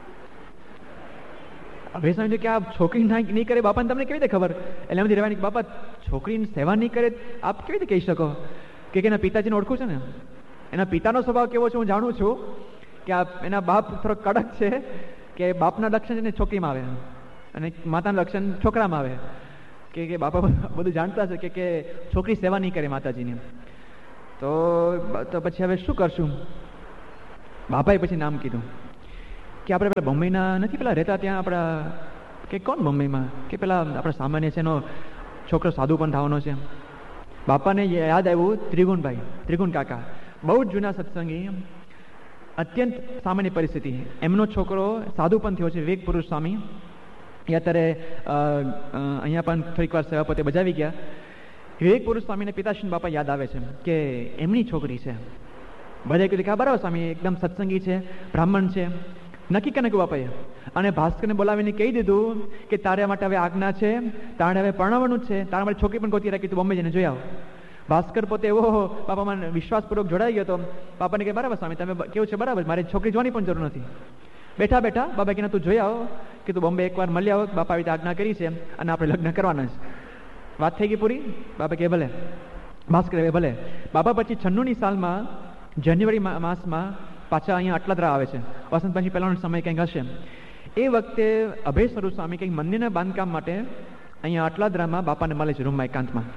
અભય સ્વામી કે આ છોકરી નહીં કરે બાપાને તમને કેવી રીતે ખબર? એટલે એમાંથી રહેવાની બાપા છોકરીની સેવા નહીં કરે આપ કેવી રીતે કહી શકો? કે એના પિતાજીને ઓળખું છે ને, એના પિતાનો સ્વભાવ કેવો છે હું જાણું છું, કે આ એના બાપ થોડો કડક છે, કે બાપના લક્ષણ છે ને છોકરીમાં આવે અને માતાના લક્ષણ છોકરામાં આવે. કે કે બાપા બધું જાણતા છે કે કે છોકરી સેવા નહીં કરે માતાજીની. તો તો પછી હવે શું કરશું? બાપાએ પછી નામ કીધું કે આપણે પેલા બોમ્બેના નથી પેલા રહેતા ત્યાં આપણા, કે કોણ બોમ્બેમાં, કે પેલા આપણા સામાન્ય છે એનો છોકરો સાધુ પણ થવાનો છે. બાપાને યાદ આવ્યું ત્રિગુણભાઈ, ત્રિગુણ કાકા, બહુ જ જૂના સત્સંગી, અત્યંત સામાન્ય પરિસ્થિતિ, એમનો છોકરો સાધુ પણ થયો છે, વિવેક પુરુષ સ્વામી. એ અત્યારે અહીંયા પણ થોડીક વાર સેવા પોતે બજાવી ગયા. વિવેક પુરુષ સ્વામીને પિતાશ્રી બાપા યાદ આવે છે કે એમની છોકરી છે. બધા કીધું કે હા બરાબર સ્વામી એકદમ સત્સંગી છે, બ્રાહ્મણ છે. નક્કી કે નાખ્યું બાપાએ અને ભાસ્કરને બોલાવીને કહી દીધું કે તારા માટે હવે આજ્ઞા છે, તારે હવે પરણાવવાનું જ છે, તારા માટે છોકરી પણ ગોતી રાખી, તું બોમ્બે જઈને જોઈ આવ. ભાસ્કર પોતે એવો બાપામાં વિશ્વાસપૂર્વક જોડાઈ ગયો હતો. બાપાને કહે બરાબર સ્વામી તમે કેવું છે બરાબર, મારે છોકરી જોવાની પણ જરૂર નથી. બેઠા બેઠા બાબા કે તું જોઈ આવો, કે તું બોમ્બે એકવાર મળી આવો, બાપા આવી રીતે આજ્ઞા કરી છે અને આપણે લગ્ન કરવાના છે. વાત થઈ ગઈ પૂરી? બાપા કે ભલે. ભાસ્કર હવે ભલે. બાપા પછી છન્નુની સાલમાં જાન્યુઆરી માસમાં પાછા અહીંયા અટલાદરા આવે છે. વસંત પંચમી પહેલાનો સમય કંઈક હશે. એ વખતે અભય સ્વરૂપ સ્વામી કંઈક મંદિરના બાંધકામ માટે અહીંયા અટલાદરામાં બાપાને મળે છે રૂમમાં એકાંતમાં.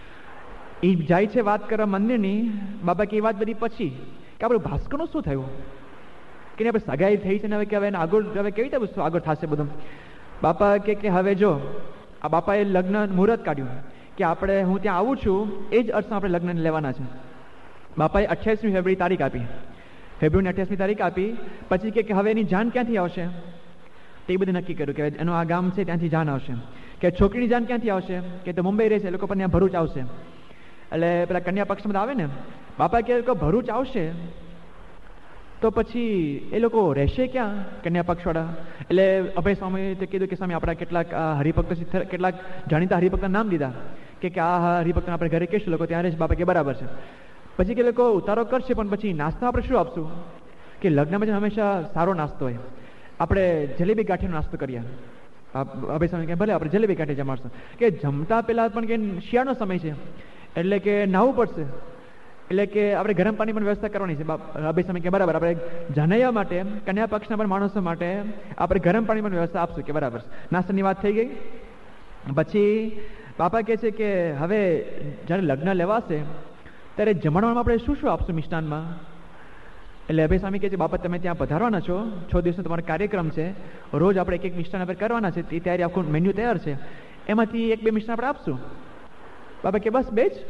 એ જાય છે વાત કરવા મંદિરની. બાબા કે એ વાત બધી પછી કે આપણે ભાસ્કરનું શું થયું, કે આપણે સગાઈ થઈ છે ને હવે કે હવે આગળ હવે કેવી રીતે આગળ થશે બધું. બાપા કે કે હવે જો આ બાપાએ લગ્ન મુહૂર્ત કાઢ્યું કે આપણે હું ત્યાં આવું છું એ જ અર્થમાં આપણે લગ્ન લેવાના છે. બાપાએ અઠ્યાવીસમી ફેબ્રુઆરી તારીખ આપી, ફેબ્રુઆરીની અઠ્યાવીસમી તારીખ આપી. પછી કે હવે એની જાન ક્યાંથી આવશે તે બધું નક્કી કર્યું કે એનું આ ગામ છે ત્યાંથી જાન આવશે. કે છોકરીની જાન ક્યાંથી આવશે, કે તો મુંબઈ રહેશે, એ લોકો પણ ત્યાં ભરૂચ આવશે. એટલે પેલા કન્યા પક્ષમાં આવે ને, બાપા કે લોકો ભરૂચ આવશે તો પછી એ લોકો રહેશે ક્યાં કન્યા પક્ષવાળા? એટલે અભય સ્વામીએ તો કીધું કે સ્વામી આપણા કેટલાક હરિભક્તો કેટલાક જાણીતા હરિભક્તના નામ દીધા કે કે આ હરિભક્તને આપણે ઘરે કહીશું, લોકો ત્યાં રહેશે. બાપા કે બરાબર છે. પછી કે લોકો ઉતારો કરશે પણ પછી નાસ્તા આપણે શું આપશું? કે લગ્નમાં હંમેશા સારો નાસ્તો હોય, આપણે જલેબી ગાંઠીનો નાસ્તો કરીએ. અભય સ્વામી કે ભલે આપણે જલેબી ગાંઠી જમાડશું. કે જમતા પહેલા પણ કે શિયાળનો સમય છે એટલે કે નાહવું પડશે, એટલે કે આપણે ગરમ પાણી પણ વ્યવસ્થા કરવાની છે. અભય સ્વામી કે બરાબર, આપણે જનૈયા માટે કન્યા પક્ષના પણ માણસો માટે આપણે ગરમ પાણી પણ વ્યવસ્થા આપશું. કે બરાબર. નાસ્તાની વાત થઈ ગઈ. પછી બાપા કહે છે કે હવે જ્યારે લગ્ન લેવાશે ત્યારે જમણવામાં આપણે શું શું આપશું મિષ્ટાનમાં? એટલે અભય સ્વામી કહે છે બાપા તમે ત્યાં પધારવાના છો, છ દિવસનો તમારો કાર્યક્રમ છે, રોજ આપણે એક એક મિષ્ટાન આપણે કરવાના છે, એ તૈયારી આખું મેન્યુ તૈયાર છે, એમાંથી એક બે મિષ્ટાન આપણે આપશું. બાપા કે બસ બે જ?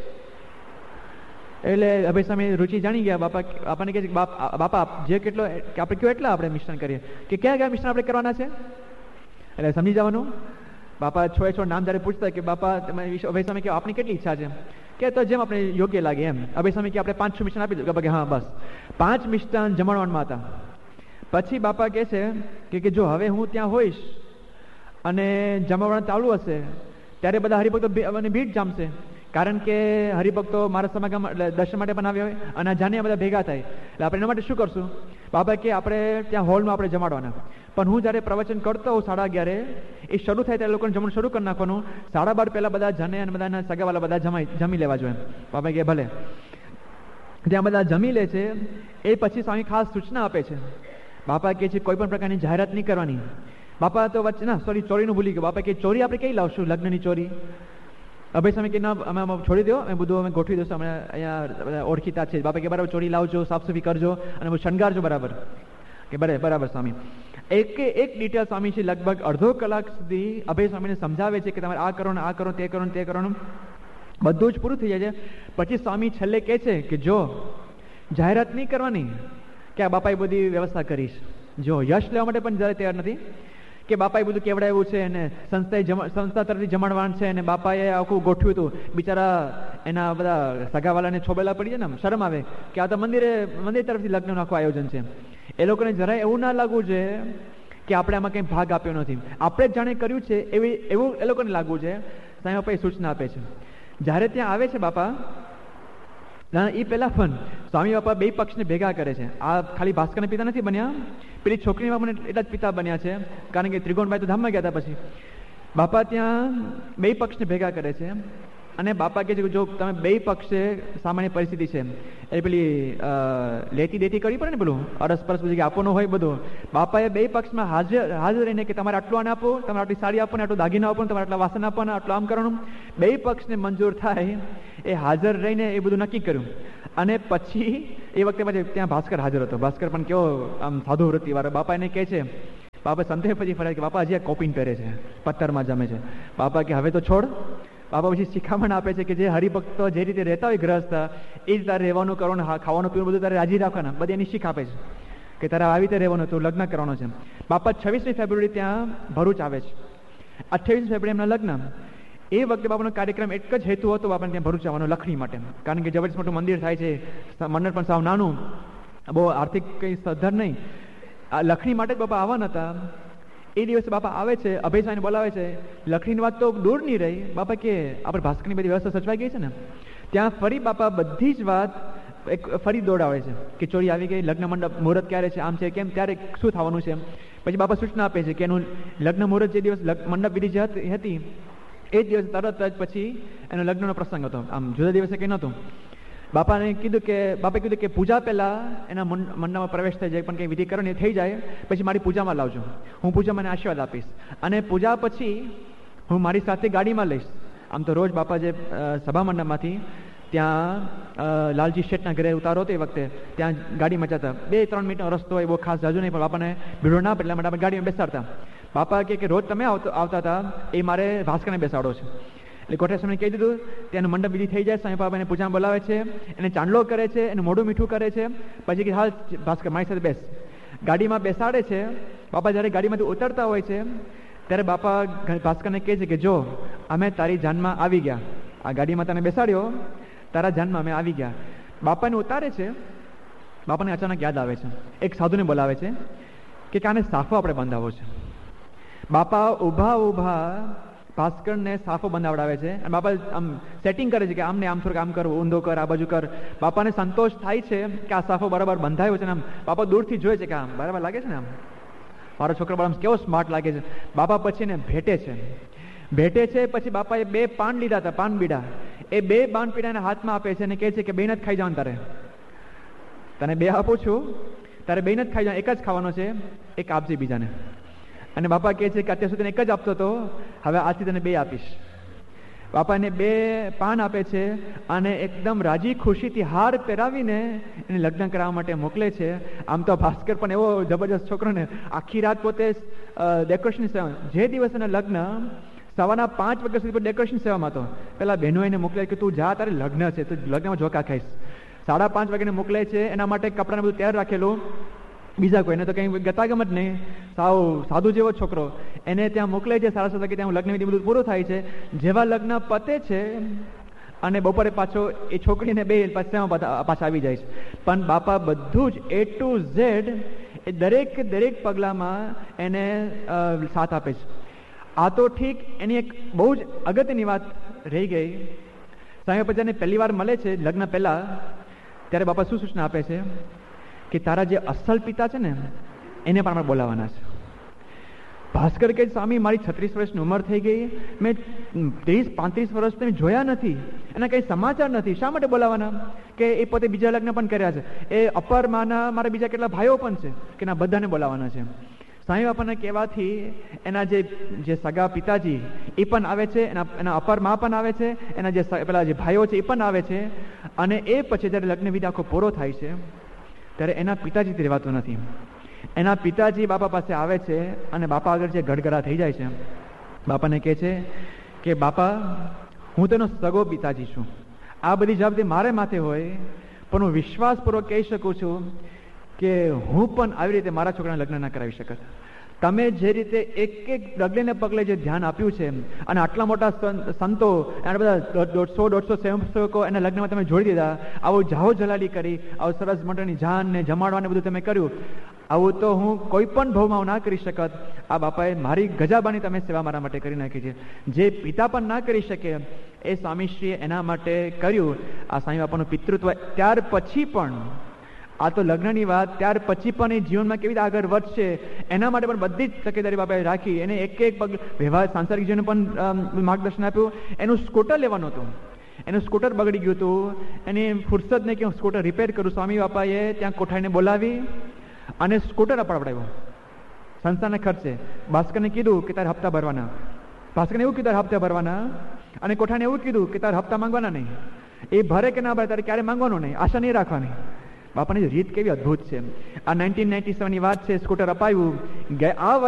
એટલે અભય સ્વામી રુચિ જાણી ગયા. બાપા બાપાને કહે છે બાપા જે કેટલો આપણે કયો એટલા આપણે મિષ્ટાન કરીએ. કે ક્યાં કયા મિષ્ટાન આપણે કરવાના છે? એટલે સમજી જવાનું. બાપા છો એ છો નામ જ્યારે પૂછતા કે બાપા તમે અભય સ્વામી કે આપની કેટલી ઈચ્છા છે? કે તો જેમ આપણે યોગ્ય લાગે એમ. અભય સ્વામી કે આપણે પાંચ છ મિષ્ટાન આપી દો. બાપા કે હા બસ. પાંચ મિષ્ટાન જમણવાનમાં હતા. પછી બાપા કહે છે કે જો હવે હું ત્યાં હોઈશ અને જમણવાન ચાલુ હશે ત્યારે બધા હરિભક્તો ભીડ જામશે, કારણ કે હરિભક્તો મારા સમાગમ એટલે દર્શન માટે પણ આવ્યા હોય અને જાને બધા ભેગા થાય. એટલે આપણે એના માટે શું કરશું? બાપા કે આપણે ત્યાં હોલમાં આપણે જમાડવાના, પણ હું જ્યારે પ્રવચન કરતો હોઉં સાડા અગિયારે એ શરૂ થાય ત્યારે લોકોને જમવાનું શરૂ કરી નાખવાનું. સાડા બાર પહેલાં બધા જાને અને બધાના સગાવાલા બધા જમાઈ જમી લેવા જોઈએ. બાપા કે ભલે. ત્યાં બધા જમી લે છે. એ પછી સ્વામી ખાસ સૂચના આપે છે. બાપા કહે છે કોઈ પણ પ્રકારની જાહેરાત નહીં કરવાની. બાપા તો વચ્ચે ના સોરી ચોરીનું ભૂલી ગયો. બાપા કે ચોરી આપણે કઈ લાવશું લગ્નની ચોરી? અભય સ્વામી કે ના અમે છોડી દો, અમે બધું અમે ગોઠવી દઈશું, અમે અહીંયા ઓળખીતા છે. બાપા કે બરાબર ચોરી લાવજો, સાફ સફાઈ કરજો અને શણગારજો બરાબર. કે બરાબર બરાબર સ્વામી. એક એક ડિટેલ સ્વામી છે લગભગ અડધો કલાક સુધી અભય સ્વામીને સમજાવે છે કે તમારે આ કરો ને આ કરો તે કરો ને તે કરવાનું, બધું જ પૂરું થઈ જાય છે. પછી સ્વામી છેલ્લે કહે છે કે જો જાહેરાત નહીં કરવાની કે આ બાપાએ બધી વ્યવસ્થા કરીશ. જો યશ લેવા માટે પણ જ્યારે તૈયાર નથી કે બાપાએ બધું કેવડાવ્યું છે અને સંસ્થાએ સંસ્થા તરફથી જમાડવાન છે અને બાપાએ આખું ગોઠવ્યું હતું. બિચારા એના બધા સગાવાલાને છોબેલા પડી જાય ને શરમ આવે કે આ તો મંદિરે મંદિર તરફથી લગ્નનું આખું આયોજન છે. એ લોકોને જરાય એવું ના લાગવું છે કે આપણે આમાં કંઈ ભાગ આપ્યો નથી, આપણે જ જાણે કર્યું છે એવી એવું એ લોકોને લાગવું છે. સાંઈ બાપા એ સૂચના આપે છે. જ્યારે ત્યાં આવે છે બાપા ના એ પહેલા પણ સ્વામી બાપા બે પક્ષને ભેગા કરે છે. આ ખાલી ભાસ્કરના પિતા નથી બન્યા, પેલી છોકરીના બાપાને એટલા જ પિતા બન્યા છે, કારણ કે ત્રિગુણભાઈ તો ધામમાં ગયા હતા. પછી બાપા ત્યાં બે પક્ષને ભેગા કરે છે અને બાપા કહે છે કે જો તમે બે પક્ષે સામાન્ય પરિસ્થિતિ છે એ પેલી લેતી દેતી કરવી પડે ને, પેલું અરસપરસ બધું આપવાનું હોય બધું. બાપાએ બે પક્ષમાં હાજર હાજર રહીને કે તમારે આટલું આને આપો, તમારે આટલી સાડી આપો, આટલું દાગીના આપો, તમારે આટલા વાસણ આપવાના, આટલું આમ કરવાનું. બે પક્ષને મંજૂર થાય એ હાજર રહીને એ બધું નક્કી કર્યું. અને પછી એ વખતે પછી ત્યાં ભાસ્કર હાજર હતો. ભાસ્કર પણ કેવો આમ સાધુ વૃત્તિ વાળો. બાપા એને કહે છે, બાપા સંતે પછી ફરે કે બાપા હજી કોપિંગ કરે છે, પથ્થરમાં જમે છે. બાપા કે હવે તો છોડ. બાપા પછી શિખામણ આપે છે કે જે હરિભક્તો જે રીતે રહેતા હોય ગ્રહસ્થ, એ જ તારે રહેવાનું કરવાનું, ખાવાનું પીવાનું બધું તારે રાજી રાખવાના, બધી એની શીખ આપે છે કે તારે આવી રીતે રહેવાનું, તું લગ્ન કરવાનો છે. બાપા છવ્વીસમી ફેબ્રુઆરી ત્યાં ભરૂચ આવે છે. અઠ્યાવીસમી ફેબ્રુઆરી એમના લગ્ન. એ વખતે બાપાનો કાર્યક્રમ એક જ હેતુ હતો બાપાને ત્યાં ભરૂચ આવવાનો, લખણી માટે, કારણ કે જબરજસ્ત મોટું મંદિર થાય છે, મંડળ પણ સાવ નાનું, બહુ આર્થિક કંઈ સદ્ધર નહીં. આ લખણી માટે જ બાપા આવવાના હતા. એ દિવસે બાપા આવે છે, અભય સાહેબને બોલાવે છે. લખણીની વાત તો દૂર નહીં રહી. બાપા કે આપણે ભાસ્કરની બધી વ્યવસ્થા સચવાઈ ગઈ છે ને, ત્યાં ફરી બાપા બધી જ વાત એક ફરી દોડાવે છે કે ચોરી આવી ગઈ, લગ્ન મંડપ મુહૂર્ત ક્યારે છે, આમ છે કેમ, ત્યારે શું થવાનું છે. પછી બાપા સૂચના આપે છે કે એનું લગ્ન મુહૂર્ત જે દિવસ મંડપ વિધિ જે હતી એ જ દિવસે તરત જ પછી એનો લગ્નનો પ્રસંગ હતો, આમ જુદા દિવસે કંઈ નહોતું. બાપાને કીધું કે બાપાએ કીધું કે પૂજા પહેલા એના મંડપમાં પ્રવેશ થઈ જાય, પણ કંઈ વિધિ કરવાની થઈ જાય પછી મારી પૂજામાં લાવજો, હું પૂજામાં એને આશીર્વાદ આપીશ, અને પૂજા પછી હું મારી સાથે ગાડીમાં લઈશ. આમ તો રોજ બાપા જે સભા મંડપમાંથી ત્યાં લાલજી શેઠના ઘરે ઉતારો હતો એ વખતે ત્યાં ગાડીમાં જતા, બે ત્રણ મિનિટનો રસ્તો હોય, બહુ ખાસ જાજુ નહીં, પણ બાપાને ભીડો ના પડે એટલા માટે આપણે ગાડીમાં બેસાડતા. બાપા કે રોજ તમે આવતા હતા એ મારે ભાસ્કરને બેસાડો છે. એટલે કોઠેશ્વરને કહી દીધું, ત્યાંનું મંડપ વિધિ થઈ જાય, સ્વામી બાપા એને પૂજામાં બોલાવે છે, એને ચાંદલો કરે છે, એનું મોઢું મીઠું કરે છે. પછી કે હાલ ભાસ્કર મારી સાથે બેસ. ગાડીમાં બેસાડે છે. બાપા જ્યારે ગાડીમાંથી ઉતરતા હોય છે ત્યારે બાપા ભાસ્કરને કહે છે કે જો અમે તારી જાનમાં આવી ગયા, આ ગાડીમાં તને બેસાડ્યો, તારા જાનમાં અમે આવી ગયા. બાપાને ઉતારે છે. બાપાને અચાનક યાદ આવે છે, એક સાધુને બોલાવે છે કે આને સાફો આપણે બંધાવવો છે. બાપા ઊભા ઊભા ભાસ્કરને સાફો બંધાવડાવે છે અને બાપા આમ સેટિંગ કરે છે કે આમને આમ થોડુંક આમ કર, ઊંધો કર, આ બાજુ કર. બાપાને સંતોષ થાય છે કે આ સાફો બરાબર બંધાયો છે ને આમ બાપા દૂરથી જોયે છે કે આમ બરાબર લાગે છે ને, આમ મારો છોકરો આમ કેવો સ્માર્ટ લાગે છે. બાપા પછી ને ભેટે છે. ભેટે છે પછી બાપાએ બે પાન લીધા હતા, પાન બીડા, એ બે પાન પીડા એને હાથમાં આપે છે અને કહે છે કે બે જ ખાઈ જવાનું, તારે તને બે આપું છું, તારે બે જ ખાઈ જવાનું, એક જ ખાવાનો છે, એક આપજે બીજાને. અને બાપા કહે છે કે અત્યાર સુધી એક જ આપતો હતો, હવે આજથી તને બે આપીશ. બાપા એને બે પાન આપે છે અને એકદમ રાજી ખુશીથી હાર પહેરાવીને એને લગ્ન કરાવવા માટે મોકલે છે. આમ તો ભાસ્કર પણ એવો જબરજસ્ત છોકરો ને, આખી રાત પોતે ડેકોરેશન સેવા, જે દિવસ એના લગ્ન સવારના પાંચ વાગ્યા સુધી ડેકોરેશન સેવામાં હતો. પેલા બહેનો એને મોકલે કે તું જા, તારે લગ્ન છે, તું લગ્નમાં જોકા ખાઈશ. સાડા પાંચ વાગ્યાને મોકલે છે. એના માટે કપડાને બધું તૈયાર રાખેલું. બીજા કોઈને તો કંઈ ગતાગમ જ નહીં, સાવ સાધુ જેવો છોકરો. એને ત્યાં મોકલે છે. સાડા સાત વાગે ત્યાં લગ્ન વિધિ બધું પૂરું થાય છે. જેવા લગ્ન પતે છે અને બપોરે પાછો એ છોકરીને બે પાછા પાછા આવી જાય છે. પણ બાપા બધું જ એ ટુ ઝેડ એ દરેક દરેક પગલામાં એને સાથ આપે છે. આ તો ઠીક, એની એક બહુ જ અગત્યની વાત રહી ગઈ. સ્વામી બાપા જ્યારે પહેલી વાર મળે છે લગ્ન પહેલા, ત્યારે બાપા શું સૂચના આપે છે કે તારા જે અસલ પિતા છે ને એને પણ આપણે બોલાવવાના છે. ભાસ્કર કે સ્વામી મારી છત્રીસ વર્ષની ઉંમર થઈ ગઈ, મેં ત્રીસ પાંત્રીસ વર્ષ મેં જોયા નથી, એના કંઈ સમાચાર નથી, શા માટે બોલાવવાના? કે એ પોતે બીજા લગ્ન પણ કર્યા છે, એ અપર માના મારા બીજા કેટલા ભાઈઓ પણ છે કે ના બધાને બોલાવવાના છે. સ્વામી બાપાને કહેવાથી એના જે જે સગા પિતાજી એ પણ આવે છે, એના એના અપર મા પણ આવે છે, એના જે પેલા જે ભાઈઓ છે એ પણ આવે છે. અને એ પછી જ્યારે લગ્ન વિધિ આખો પૂરો થાય છે ત્યારે એના પિતાજીથી રહેવાતું નથી. એના પિતાજી બાપા પાસે આવે છે અને બાપા આગળ જે ગડગડા થઈ જાય છે. બાપાને કહે છે કે બાપા હું તેનો સગો પિતાજી છું, આ બધી જવાબદારી મારે માથે હોય, પણ હું વિશ્વાસપૂર્વક કહી શકું છું કે હું પણ આવી રીતે મારા છોકરાને લગ્ન ના કરાવી શકત. તમે જે રીતે એક એક ડગલે ને પગલે જે ધ્યાન આપ્યું છે, અને આટલા મોટા સંતો, આટલા બધા દોઢસો દોઢસો સેવકો એના લગ્નમાં તમે જોડી દીધા, આવું જાહો જલાલી કરી, આવું સરસ મટરની જાન ને જમાડવાને બધું તમે કર્યું, આવું તો હું કોઈ પણ ભાવમાં ના કરી શકત. આ બાપાએ મારી ગજાબાની તમે સેવા મારા માટે કરી નાખી છે. જે પિતા પણ ના કરી શકે એ સ્વામીશ્રીએ એના માટે કર્યું. આ સ્વામી બાપાનું પિતૃત્વ ત્યાર પછી પણ, આ તો લગ્નની વાત, ત્યાર પછી પણ એ જીવનમાં કેવી રીતે આગળ વધશે એના માટે પણ બધી જ તકેદારી બાપાએ રાખી. એને એક એક પગ વ્યવહાર સાંસારિક જીવનને પણ માર્ગદર્શન આપ્યું. એનું સ્કૂટર લેવાનું હતું, એનું સ્કૂટર બગડી ગયું હતું, એની ફુરસદ ને કે હું સ્કૂટર રિપેર કરું. સ્વામી બાપાએ ત્યાં કોઠાઈને બોલાવી અને સ્કૂટર અપાવડાવ્યું સંસ્થાના ખર્ચે. ભાસ્કરને કીધું કે તારે હપ્તા ભરવાના, ભાસ્કરને એવું કીધું તારે હપ્તા ભરવાના, અને કોઠાને એવું કીધું કે તારે હપ્તા માંગવાના નહીં. એ ભરે કે ના ભરે તારે ક્યારે માંગવાનું નહીં, આશા નહીં રાખવાની. બાપાની રીત કેવી અદભુત છે. આ નાઇન્ટીન નાઇન્ટી સેવન ની વાત છે. સ્કૂટર અપાયું. આ